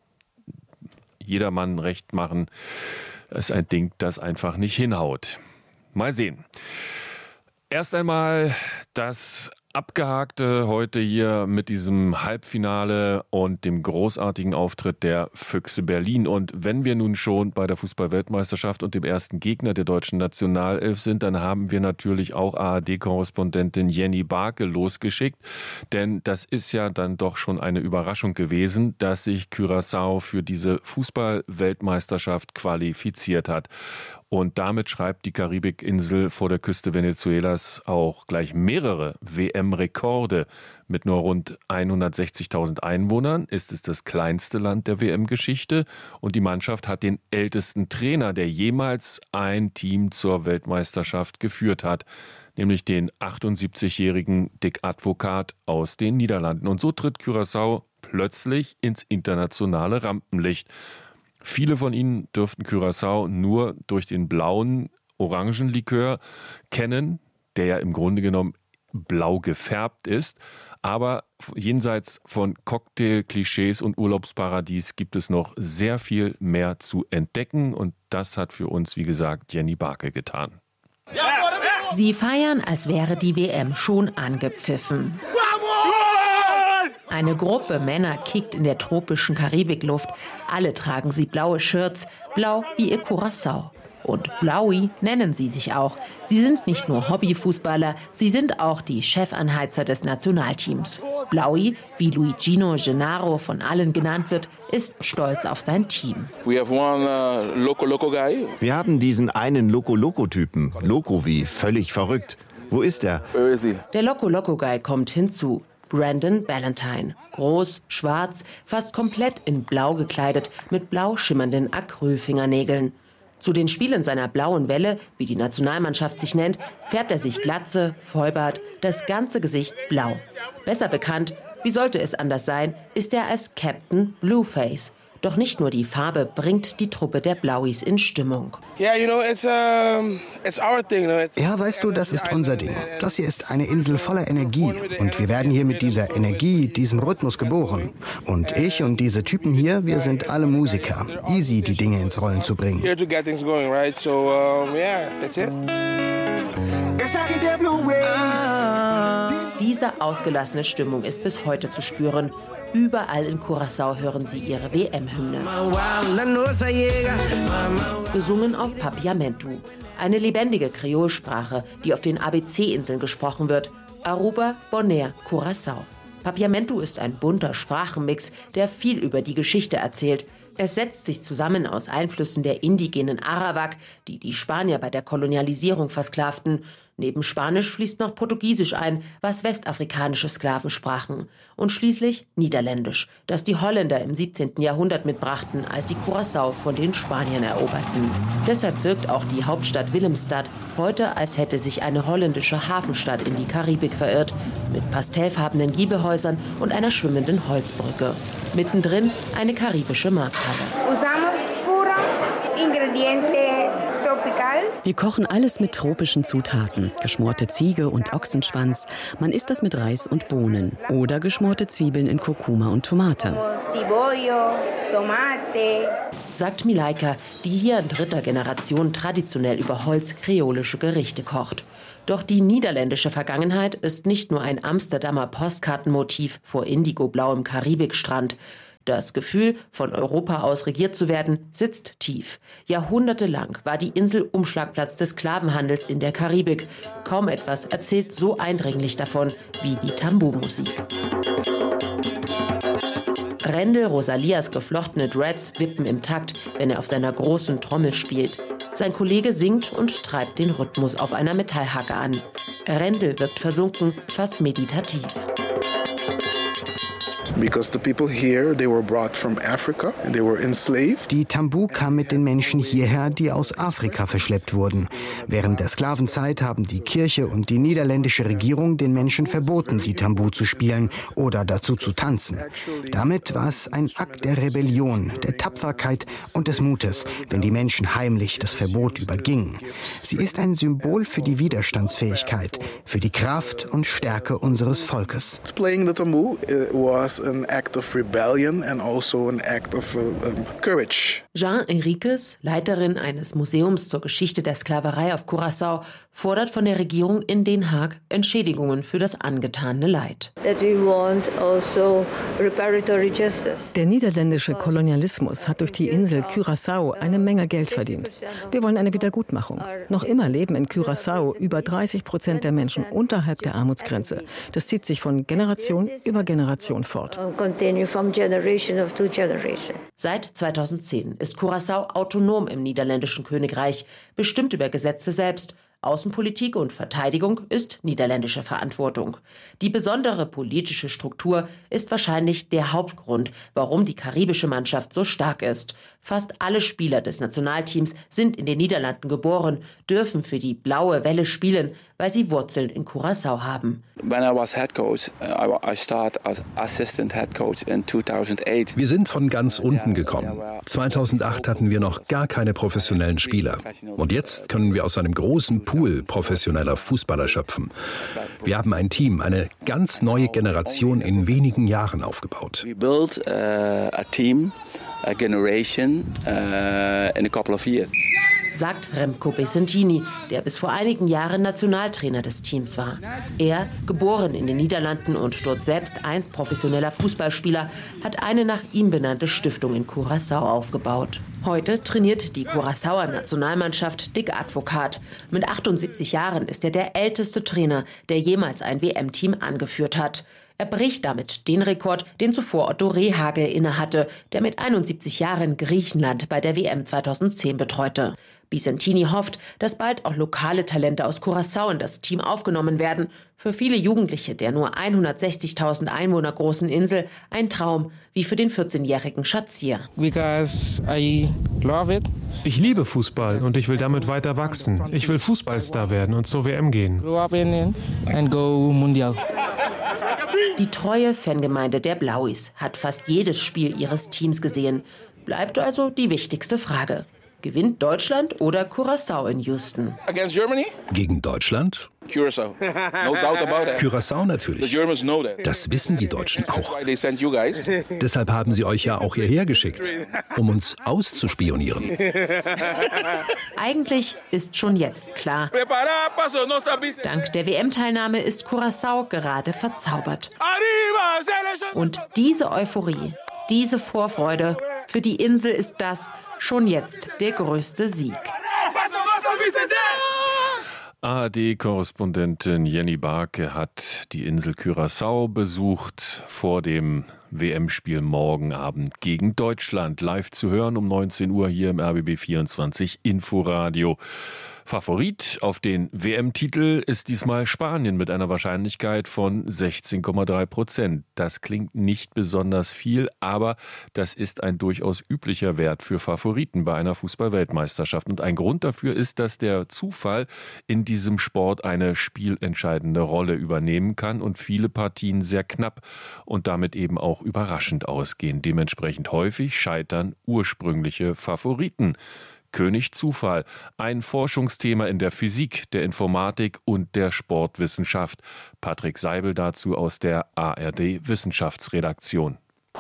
Jedermann recht machen, ist ein Ding, das einfach nicht hinhaut. Mal sehen. Erst einmal das Abgehakte heute hier mit diesem Halbfinale und dem großartigen Auftritt der Füchse Berlin. Und wenn wir nun schon bei der Fußball-Weltmeisterschaft und dem ersten Gegner der deutschen Nationalelf sind, dann haben wir natürlich auch ARD-Korrespondentin Jenny Barke losgeschickt. Denn das ist ja dann doch schon eine Überraschung gewesen, dass sich Curaçao für diese Fußball-Weltmeisterschaft qualifiziert hat. Und damit schreibt die Karibikinsel vor der Küste Venezuelas auch gleich mehrere WM-Rekorde. Mit nur rund 160.000 Einwohnern ist es das kleinste Land der WM-Geschichte. Und die Mannschaft hat den ältesten Trainer, der jemals ein Team zur Weltmeisterschaft geführt hat. Nämlich den 78-jährigen Dick Advocaat aus den Niederlanden. Und so tritt Curaçao plötzlich ins internationale Rampenlicht. Viele von Ihnen dürften Curaçao nur durch den blauen Orangenlikör kennen, der ja im Grunde genommen blau gefärbt ist. Aber jenseits von Cocktail-Klischees und Urlaubsparadies gibt es noch sehr viel mehr zu entdecken. Und das hat für uns, wie gesagt, Jenny Barke getan. Sie feiern, als wäre die WM schon angepfiffen. Eine Gruppe Männer kickt in der tropischen Karibikluft. Alle tragen sie blaue Shirts, blau wie ihr Curaçao. Und Blaui nennen sie sich auch. Sie sind nicht nur Hobbyfußballer, sie sind auch die Chefanheizer des Nationalteams. Blaui, wie Luigino Gennaro von allen genannt wird, ist stolz auf sein Team. Wir haben diesen einen Loco-Loco-Typen. Loco wie völlig verrückt. Wo ist er? Der Loco-Loco-Guy kommt hinzu. Brandon Ballantyne. Groß, schwarz, fast komplett in blau gekleidet, mit blau schimmernden Acrylfingernägeln. Zu den Spielen seiner blauen Welle, wie die Nationalmannschaft sich nennt, färbt er sich Glatze, Vollbart, das ganze Gesicht blau. Besser bekannt, wie sollte es anders sein, ist er als Captain Blueface. Doch nicht nur die Farbe bringt die Truppe der Blauis in Stimmung. Ja, weißt du, das ist unser Ding. Das hier ist eine Insel voller Energie. Und wir werden hier mit dieser Energie, diesem Rhythmus geboren. Und ich und diese Typen hier, wir sind alle Musiker. Easy, die Dinge ins Rollen zu bringen. Diese ausgelassene Stimmung ist bis heute zu spüren. Überall in Curaçao hören sie ihre WM-Hymne. Gesungen auf Papiamentu, eine lebendige Kreolsprache, die auf den ABC-Inseln gesprochen wird. Aruba, Bonaire, Curaçao. Papiamentu ist ein bunter Sprachenmix, der viel über die Geschichte erzählt. Es setzt sich zusammen aus Einflüssen der indigenen Arawak, die die Spanier bei der Kolonialisierung versklavten. Neben Spanisch fließt noch Portugiesisch ein, was westafrikanische Sklaven sprachen. Und schließlich Niederländisch, das die Holländer im 17. Jahrhundert mitbrachten, als die Curaçao von den Spaniern eroberten. Deshalb wirkt auch die Hauptstadt Willemstad heute, als hätte sich eine holländische Hafenstadt in die Karibik verirrt, mit pastellfarbenen Giebelhäusern und einer schwimmenden Holzbrücke. Mittendrin eine karibische Markthalle. Wir kochen alles mit tropischen Zutaten. Geschmorte Ziege und Ochsenschwanz. Man isst das mit Reis und Bohnen. Oder geschmorte Zwiebeln in Kurkuma und Tomate. Sagt Milaika, die hier in 3. Generation traditionell über Holz kreolische Gerichte kocht. Doch die niederländische Vergangenheit ist nicht nur ein Amsterdamer Postkartenmotiv vor indigoblauem Karibikstrand. Das Gefühl, von Europa aus regiert zu werden, sitzt tief. Jahrhundertelang war die Insel Umschlagplatz des Sklavenhandels in der Karibik. Kaum etwas erzählt so eindringlich davon wie die Tambu-Musik. Rendel Rosalias geflochtene Dreads wippen im Takt, wenn er auf seiner großen Trommel spielt. Sein Kollege singt und treibt den Rhythmus auf einer Metallhacke an. Rendel wirkt versunken, fast meditativ. Because the people here, they were brought from Africa and they were enslaved. Die Tambu kam mit den Menschen hierher, die aus Afrika verschleppt wurden. Während der Sklavenzeit haben die Kirche und die niederländische Regierung den Menschen verboten, die Tambu zu spielen oder dazu zu tanzen. Damit war es ein Akt der Rebellion, der Tapferkeit und des Mutes, wenn die Menschen heimlich das Verbot übergingen. Sie ist ein Symbol für die Widerstandsfähigkeit, für die Kraft und Stärke unseres Volkes. Playing the Tambu was an act of rebellion and also an act of courage. Jean Enriquez, Leiterin eines Museums zur Geschichte der Sklaverei auf Curaçao, fordert von der Regierung in Den Haag Entschädigungen für das angetane Leid. Der niederländische Kolonialismus hat durch die Insel Curaçao eine Menge Geld verdient. Wir wollen eine Wiedergutmachung. Noch immer leben in Curaçao über 30% der Menschen unterhalb der Armutsgrenze. Das zieht sich von Generation über Generation fort. Seit 2010 ist Curaçao autonom im niederländischen Königreich, bestimmt über Gesetze selbst. Außenpolitik und Verteidigung ist niederländische Verantwortung. Die besondere politische Struktur ist wahrscheinlich der Hauptgrund, warum die karibische Mannschaft so stark ist. Fast alle Spieler des Nationalteams sind in den Niederlanden geboren, dürfen für die Blaue Welle spielen, weil sie Wurzeln in Curaçao haben. Wir sind von ganz unten gekommen. 2008 hatten wir noch gar keine professionellen Spieler. Und jetzt können wir aus einem großen Pool professioneller Fußballer schöpfen. Wir haben ein Team, eine ganz neue Generation in wenigen Jahren aufgebaut. Sagt Remco Besentini, der bis vor einigen Jahren Nationaltrainer des Teams war. Er, geboren in den Niederlanden und dort selbst einst professioneller Fußballspieler, hat eine nach ihm benannte Stiftung in Curaçao aufgebaut. Heute trainiert die Curaçaoer Nationalmannschaft Dick Advocat. Mit 78 Jahren ist er der älteste Trainer, der jemals ein WM-Team angeführt hat. Er bricht damit den Rekord, den zuvor Otto Rehhagel innehatte, der mit 71 Jahren Griechenland bei der WM 2010 betreute. Bisentini hofft, dass bald auch lokale Talente aus Curaçao in das Team aufgenommen werden. Für viele Jugendliche der nur 160.000 Einwohner großen Insel ein Traum, wie für den 14-jährigen Shazir. Ich liebe Fußball und ich will damit weiter wachsen. Ich will Fußballstar werden und zur WM gehen. Die treue Fangemeinde der Blauis hat fast jedes Spiel ihres Teams gesehen. Bleibt also die wichtigste Frage. Gewinnt Deutschland oder Curaçao in Houston? Gegen Deutschland? Curaçao. No doubt about that. Curaçao natürlich. The Germans know that. Das wissen die Deutschen auch. That's why they sent you guys. Deshalb haben sie euch ja auch hierher geschickt, um uns auszuspionieren. Eigentlich ist schon jetzt klar. Dank der WM-Teilnahme ist Curaçao gerade verzaubert. Und diese Euphorie, diese Vorfreude, für die Insel ist das schon jetzt der größte Sieg. ARD-Korrespondentin Jenny Barke hat die Insel Curaçao besucht vor dem WM-Spiel morgen Abend gegen Deutschland. Live zu hören um 19 Uhr hier im RBB 24 Inforadio. Favorit auf den WM-Titel ist diesmal Spanien mit einer Wahrscheinlichkeit von 16,3%. Das klingt nicht besonders viel, aber das ist ein durchaus üblicher Wert für Favoriten bei einer Fußball-Weltmeisterschaft. Und ein Grund dafür ist, dass der Zufall in diesem Sport eine spielentscheidende Rolle übernehmen kann und viele Partien sehr knapp und damit eben auch überraschend ausgehen. Dementsprechend häufig scheitern ursprüngliche Favoriten. König Zufall, ein Forschungsthema in der Physik, der Informatik und der Sportwissenschaft. Patrick Seibel dazu aus der ARD Wissenschaftsredaktion.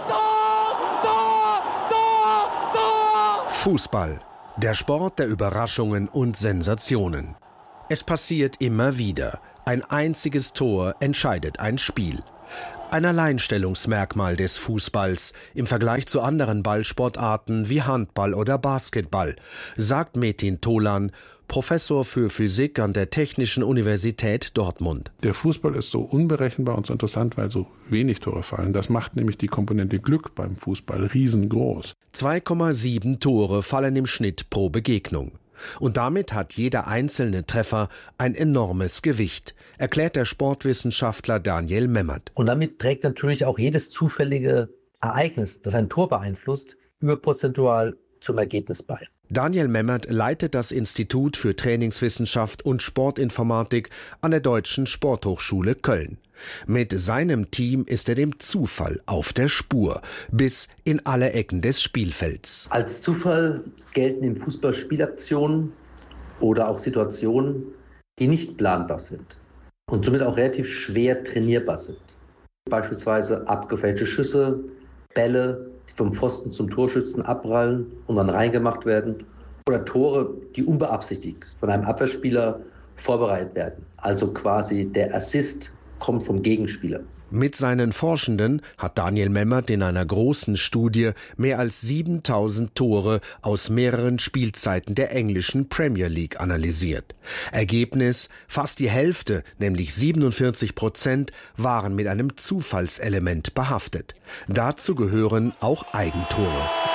Fußball, der Sport der Überraschungen und Sensationen. Es passiert immer wieder. Ein einziges Tor entscheidet ein Spiel. Ein Alleinstellungsmerkmal des Fußballs im Vergleich zu anderen Ballsportarten wie Handball oder Basketball, sagt Metin Tolan, Professor für Physik an der Technischen Universität Dortmund. Der Fußball ist so unberechenbar und so interessant, weil so wenig Tore fallen. Das macht nämlich die Komponente Glück beim Fußball riesengroß. 2,7 Tore fallen im Schnitt pro Begegnung. Und damit hat jeder einzelne Treffer ein enormes Gewicht, erklärt der Sportwissenschaftler Daniel Memmert. Und damit trägt natürlich auch jedes zufällige Ereignis, das ein Tor beeinflusst, überprozentual zum Ergebnis bei. Daniel Memmert leitet das Institut für Trainingswissenschaft und Sportinformatik an der Deutschen Sporthochschule Köln. Mit seinem Team ist er dem Zufall auf der Spur, bis in alle Ecken des Spielfelds. Als Zufall gelten im Fußball Spielaktionen oder auch Situationen, die nicht planbar sind und somit auch relativ schwer trainierbar sind. Beispielsweise abgefälschte Schüsse, Bälle, die vom Pfosten zum Torschützen abprallen und dann reingemacht werden, oder Tore, die unbeabsichtigt von einem Abwehrspieler vorbereitet werden. Also quasi der Assist kommt vom Gegenspieler. Mit seinen Forschenden hat Daniel Memmert in einer großen Studie mehr als 7000 Tore aus mehreren Spielzeiten der englischen Premier League analysiert. Ergebnis: fast die Hälfte, nämlich 47%, waren mit einem Zufallselement behaftet. Dazu gehören auch Eigentore.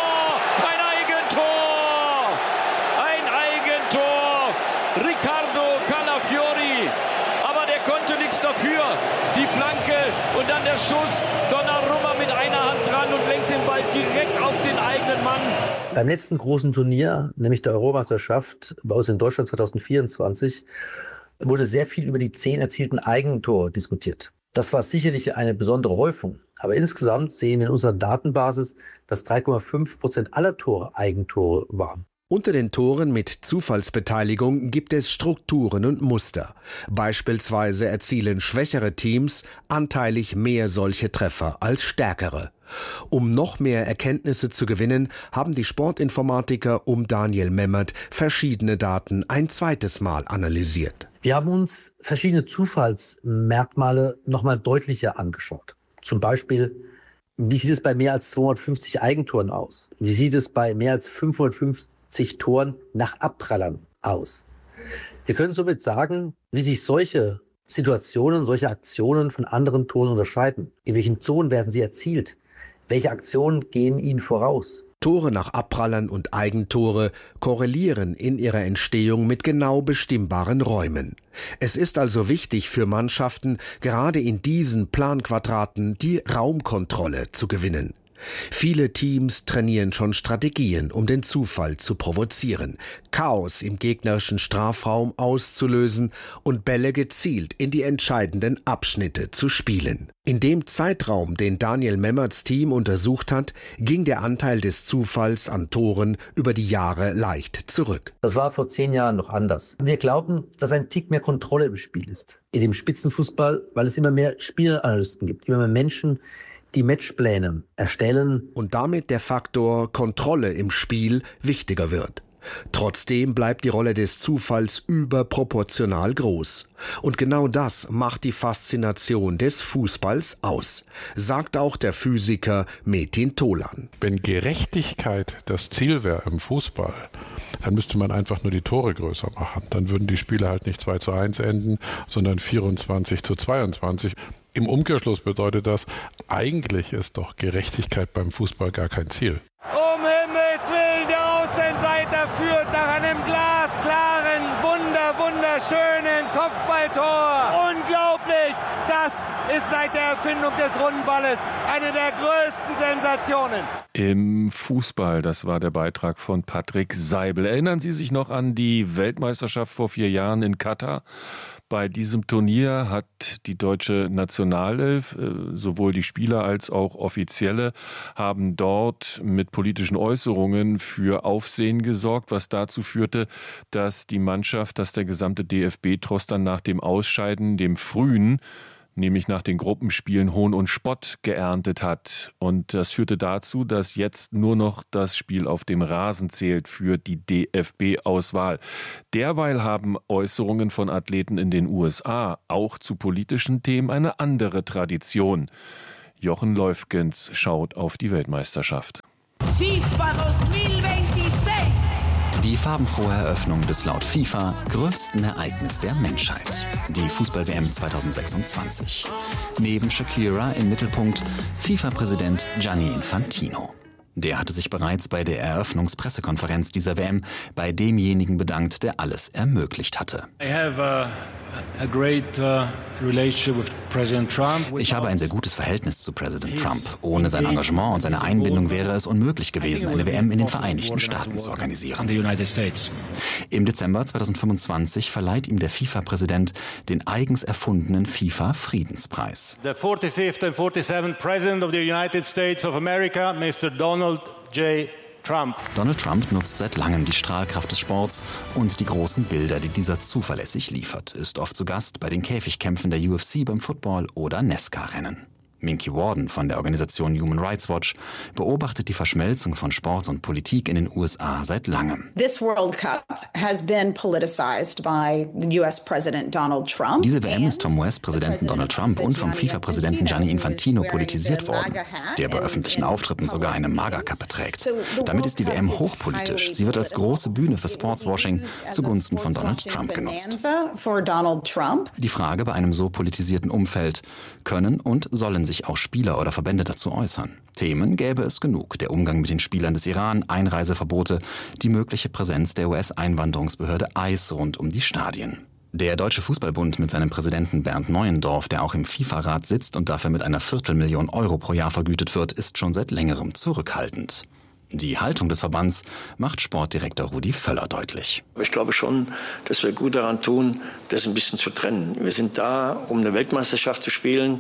Ein Eigentor! Riccardo Calafiori, aber der konnte nichts dafür. Die Flanke und dann der Schuss. Donnarumma mit einer Hand dran und lenkt den Ball direkt auf den eigenen Mann. Beim letzten großen Turnier, nämlich der Europameisterschaft bei uns in Deutschland 2024, wurde sehr viel über die 10 erzielten Eigentore diskutiert. Das war sicherlich eine besondere Häufung. Aber insgesamt sehen wir in unserer Datenbasis, dass 3,5% aller Tore Eigentore waren. Unter den Toren mit Zufallsbeteiligung gibt es Strukturen und Muster. Beispielsweise erzielen schwächere Teams anteilig mehr solche Treffer als stärkere. Um noch mehr Erkenntnisse zu gewinnen, haben die Sportinformatiker um Daniel Memmert verschiedene Daten ein zweites Mal analysiert. Wir haben uns verschiedene Zufallsmerkmale nochmal deutlicher angeschaut. Zum Beispiel, wie sieht es bei mehr als 250 Eigentoren aus? Wie sieht es bei mehr als 550 Toren nach Abprallern aus? Wir können somit sagen, wie sich solche Situationen, solche Aktionen von anderen Toren unterscheiden. In welchen Zonen werden sie erzielt? Welche Aktionen gehen ihnen voraus? Tore nach Abprallern und Eigentore korrelieren in ihrer Entstehung mit genau bestimmbaren Räumen. Es ist also wichtig für Mannschaften, gerade in diesen Planquadraten die Raumkontrolle zu gewinnen. Viele Teams trainieren schon Strategien, um den Zufall zu provozieren, Chaos im gegnerischen Strafraum auszulösen und Bälle gezielt in die entscheidenden Abschnitte zu spielen. In dem Zeitraum, den Daniel Memmerts Team untersucht hat, ging der Anteil des Zufalls an Toren über die Jahre leicht zurück. Das war vor 10 Jahren noch anders. Wir glauben, dass ein Tick mehr Kontrolle im Spiel ist. In dem Spitzenfußball, weil es immer mehr Spielanalysten gibt, immer mehr Menschen, die Matchpläne erstellen. Und damit der Faktor Kontrolle im Spiel wichtiger wird. Trotzdem bleibt die Rolle des Zufalls überproportional groß. Und genau das macht die Faszination des Fußballs aus, sagt auch der Physiker Metin Tolan. Wenn Gerechtigkeit das Ziel wäre im Fußball, dann müsste man einfach nur die Tore größer machen. Dann würden die Spiele halt nicht 2:1 enden, sondern 24:22. Im Umkehrschluss bedeutet das, eigentlich ist doch Gerechtigkeit beim Fußball gar kein Ziel. Um Himmels Willen, der Außenseiter führt nach einem glasklaren, wunderschönen Kopfballtor. Unglaublich! Das ist seit der Erfindung des Rundenballes eine der größten Sensationen. Im Fußball, das war der Beitrag von Patrick Seibel. Erinnern Sie sich noch an die Weltmeisterschaft vor 4 Jahren in Katar? Bei diesem Turnier hat die deutsche Nationalelf, sowohl die Spieler als auch Offizielle, haben dort mit politischen Äußerungen für Aufsehen gesorgt, was dazu führte, dass die Mannschaft, dass der gesamte DFB-Tross dann nach dem Ausscheiden, dem frühen, nämlich nach den Gruppenspielen Hohn und Spott geerntet hat. Und das führte dazu, dass jetzt nur noch das Spiel auf dem Rasen zählt für die DFB-Auswahl. Derweil haben Äußerungen von Athleten in den USA auch zu politischen Themen eine andere Tradition. Jochen Leufgens schaut auf die Weltmeisterschaft. FIFA 2026. Die farbenfrohe Eröffnung des laut FIFA größten Ereignis der Menschheit. Die Fußball-WM 2026. Neben Shakira im Mittelpunkt FIFA-Präsident Gianni Infantino. Der hatte sich bereits bei der Eröffnungspressekonferenz dieser WM bei demjenigen bedankt, der alles ermöglicht hatte. Ich habe ein sehr gutes Verhältnis zu Präsident Trump. Ohne sein Engagement und seine Einbindung wäre es unmöglich gewesen, eine WM in den Vereinigten Staaten zu organisieren. Im Dezember 2025 verleiht ihm der FIFA-Präsident den eigens erfundenen FIFA-Friedenspreis. The 45th and 47th President of the United States of America, Mr. Donald J. Trump. Donald Trump nutzt seit langem die Strahlkraft des Sports und die großen Bilder, die dieser zuverlässig liefert, ist oft zu Gast bei den Käfigkämpfen der UFC, beim Football oder NASCAR-Rennen. Minky Warden von der Organisation Human Rights Watch beobachtet die Verschmelzung von Sport und Politik in den USA seit langem. This World Cup has been politicized by the US President Donald Trump. Diese WM ist vom US-Präsidenten Donald Trump und vom FIFA-Präsidenten Gianni Infantino politisiert worden, der bei öffentlichen Auftritten sogar eine Magerkappe trägt. Damit ist die WM hochpolitisch. Sie wird als große Bühne für Sportswashing zugunsten von Donald Trump genutzt. Die Frage bei einem so politisierten Umfeld: Können und sollen sich auch Spieler oder Verbände dazu äußern? Themen gäbe es genug. Der Umgang mit den Spielern des Iran, Einreiseverbote, die mögliche Präsenz der US-Einwanderungsbehörde ICE rund um die Stadien. Der Deutsche Fußballbund mit seinem Präsidenten Bernd Neuendorf, der auch im FIFA-Rat sitzt und dafür mit einer 250.000 € pro Jahr vergütet wird, ist schon seit längerem zurückhaltend. Die Haltung des Verbands macht Sportdirektor Rudi Völler deutlich. Ich glaube schon, dass wir gut daran tun, das ein bisschen zu trennen. Wir sind da, um eine Weltmeisterschaft zu spielen.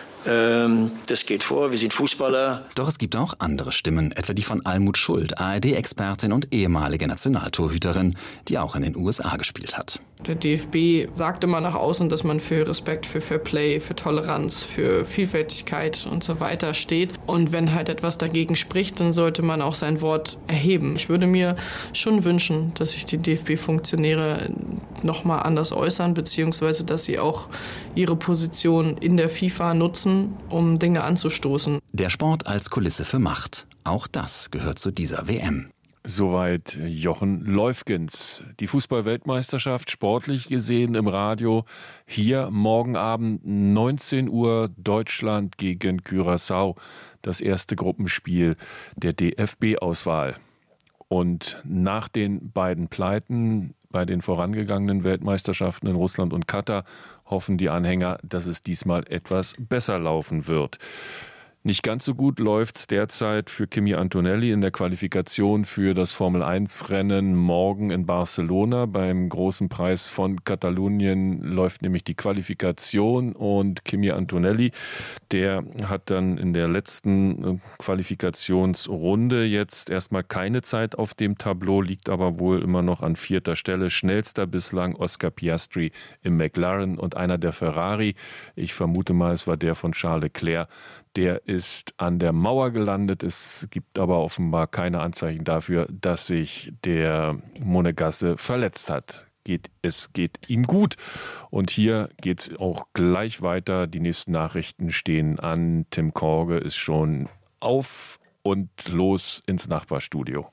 Das geht vor, wir sind Fußballer. Doch es gibt auch andere Stimmen, etwa die von Almut Schuld, ARD-Expertin und ehemalige Nationaltorhüterin, die auch in den USA gespielt hat. Der DFB sagt immer nach außen, dass man für Respekt, für Fairplay, für Toleranz, für Vielfältigkeit und so weiter steht. Und wenn halt etwas dagegen spricht, dann sollte man auch sein Wort erheben. Ich würde mir schon wünschen, dass sich die DFB-Funktionäre nochmal anders äußern, beziehungsweise dass sie auch ihre Position in der FIFA nutzen, um Dinge anzustoßen. Der Sport als Kulisse für Macht. Auch das gehört zu dieser WM. Soweit Jochen Leufgens. Die Fußball-Weltmeisterschaft sportlich gesehen im Radio. Hier morgen Abend 19 Uhr Deutschland gegen Curaçao. Das erste Gruppenspiel der DFB-Auswahl. Und nach den beiden Pleiten bei den vorangegangenen Weltmeisterschaften in Russland und Katar hoffen die Anhänger, dass es diesmal etwas besser laufen wird. Nicht ganz so gut läuft's derzeit für Kimi Antonelli in der Qualifikation für das Formel-1-Rennen morgen in Barcelona. Beim großen Preis von Katalonien läuft nämlich die Qualifikation und Kimi Antonelli, der hat dann in der letzten Qualifikationsrunde jetzt erstmal keine Zeit auf dem Tableau, liegt aber wohl immer noch an 4. Stelle. Schnellster bislang Oscar Piastri im McLaren und einer der Ferrari. Ich vermute mal, es war der von Charles Leclerc. Der ist an der Mauer gelandet. Es gibt aber offenbar keine Anzeichen dafür, dass sich der Monegasse verletzt hat. Es geht ihm gut. Und hier geht es auch gleich weiter. Die nächsten Nachrichten stehen an. Tim Korge ist schon auf und los ins Nachbarstudio.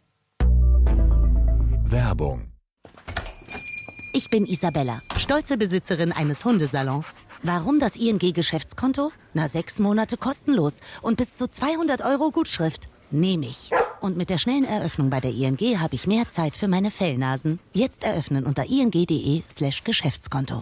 Werbung. Ich bin Isabella, stolze Besitzerin eines Hundesalons. Warum das ING-Geschäftskonto? 6 Monate kostenlos und bis zu 200 € Gutschrift. Nehme ich. Und mit der schnellen Eröffnung bei der ING habe ich mehr Zeit für meine Fellnasen. Jetzt eröffnen unter ing.de/Geschäftskonto.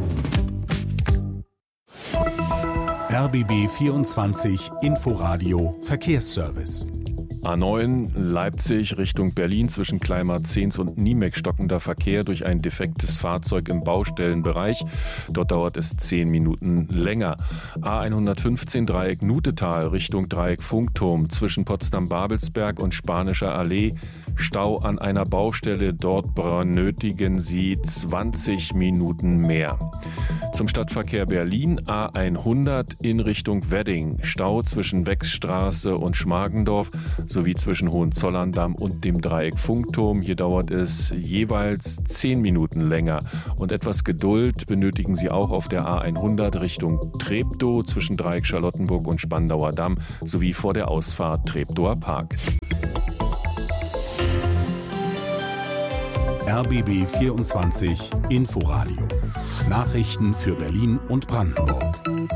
RBB 24 Inforadio Verkehrsservice. A9 Leipzig Richtung Berlin zwischen Kleimar-Zehns und Niemek stockender Verkehr durch ein defektes Fahrzeug im Baustellenbereich. Dort dauert es 10 Minuten länger. A115 Dreieck Nutetal Richtung Dreieck Funkturm zwischen Potsdam-Babelsberg und Spanischer Allee. Stau an einer Baustelle, dort benötigen Sie 20 Minuten mehr. Zum Stadtverkehr Berlin A100 in Richtung Wedding. Stau zwischen Wechsstraße und Schmargendorf sowie zwischen Hohenzollern-Damm und dem Dreieck Funkturm. Hier dauert es jeweils 10 Minuten länger. Und etwas Geduld benötigen Sie auch auf der A100 Richtung Treptow zwischen Dreieck Charlottenburg und Spandauer Damm sowie vor der Ausfahrt Treptower Park. RBB 24 Inforadio. Nachrichten für Berlin und Brandenburg.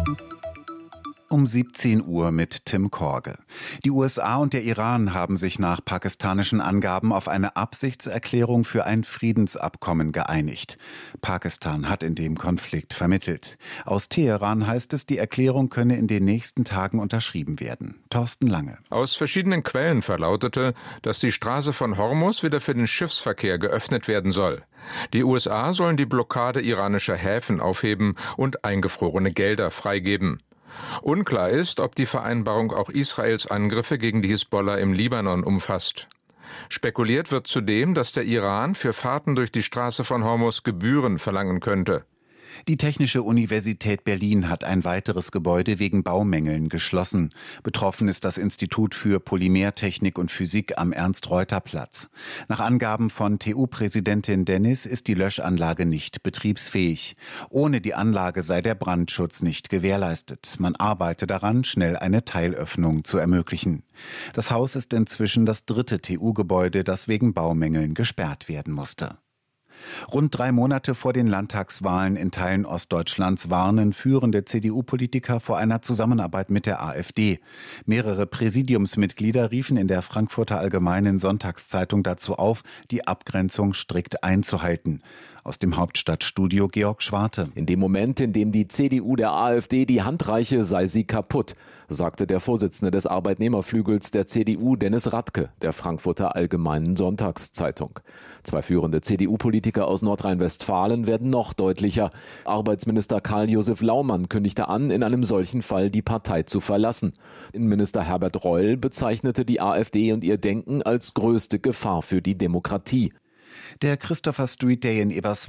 Um 17 Uhr mit Tim Korge. Die USA und der Iran haben sich nach pakistanischen Angaben auf eine Absichtserklärung für ein Friedensabkommen geeinigt. Pakistan hat in dem Konflikt vermittelt. Aus Teheran heißt es, die Erklärung könne in den nächsten Tagen unterschrieben werden. Thorsten Lange. Aus verschiedenen Quellen verlautete, dass die Straße von Hormuz wieder für den Schiffsverkehr geöffnet werden soll. Die USA sollen die Blockade iranischer Häfen aufheben und eingefrorene Gelder freigeben. Unklar ist, ob die Vereinbarung auch Israels Angriffe gegen die Hisbollah im Libanon umfasst. Spekuliert wird zudem, dass der Iran für Fahrten durch die Straße von Hormuz Gebühren verlangen könnte. Die Technische Universität Berlin hat ein weiteres Gebäude wegen Baumängeln geschlossen. Betroffen ist das Institut für Polymertechnik und Physik am Ernst-Reuter-Platz. Nach Angaben von TU-Präsidentin Dennis ist die Löschanlage nicht betriebsfähig. Ohne die Anlage sei der Brandschutz nicht gewährleistet. Man arbeite daran, schnell eine Teilöffnung zu ermöglichen. Das Haus ist inzwischen das 3. TU-Gebäude, das wegen Baumängeln gesperrt werden musste. Rund 3 Monate vor den Landtagswahlen in Teilen Ostdeutschlands warnen führende CDU-Politiker vor einer Zusammenarbeit mit der AfD. Mehrere Präsidiumsmitglieder riefen in der Frankfurter Allgemeinen Sonntagszeitung dazu auf, die Abgrenzung strikt einzuhalten. Aus dem Hauptstadtstudio Georg Schwarte. In dem Moment, in dem die CDU der AfD die Hand reiche, sei sie kaputt, sagte der Vorsitzende des Arbeitnehmerflügels der CDU, Dennis Radke, der Frankfurter Allgemeinen Sonntagszeitung. 2 führende CDU-Politiker aus Nordrhein-Westfalen werden noch deutlicher. Arbeitsminister Karl-Josef Laumann kündigte an, in einem solchen Fall die Partei zu verlassen. Innenminister Herbert Reul bezeichnete die AfD und ihr Denken als größte Gefahr für die Demokratie. Der Christopher Street Day in Eberswalde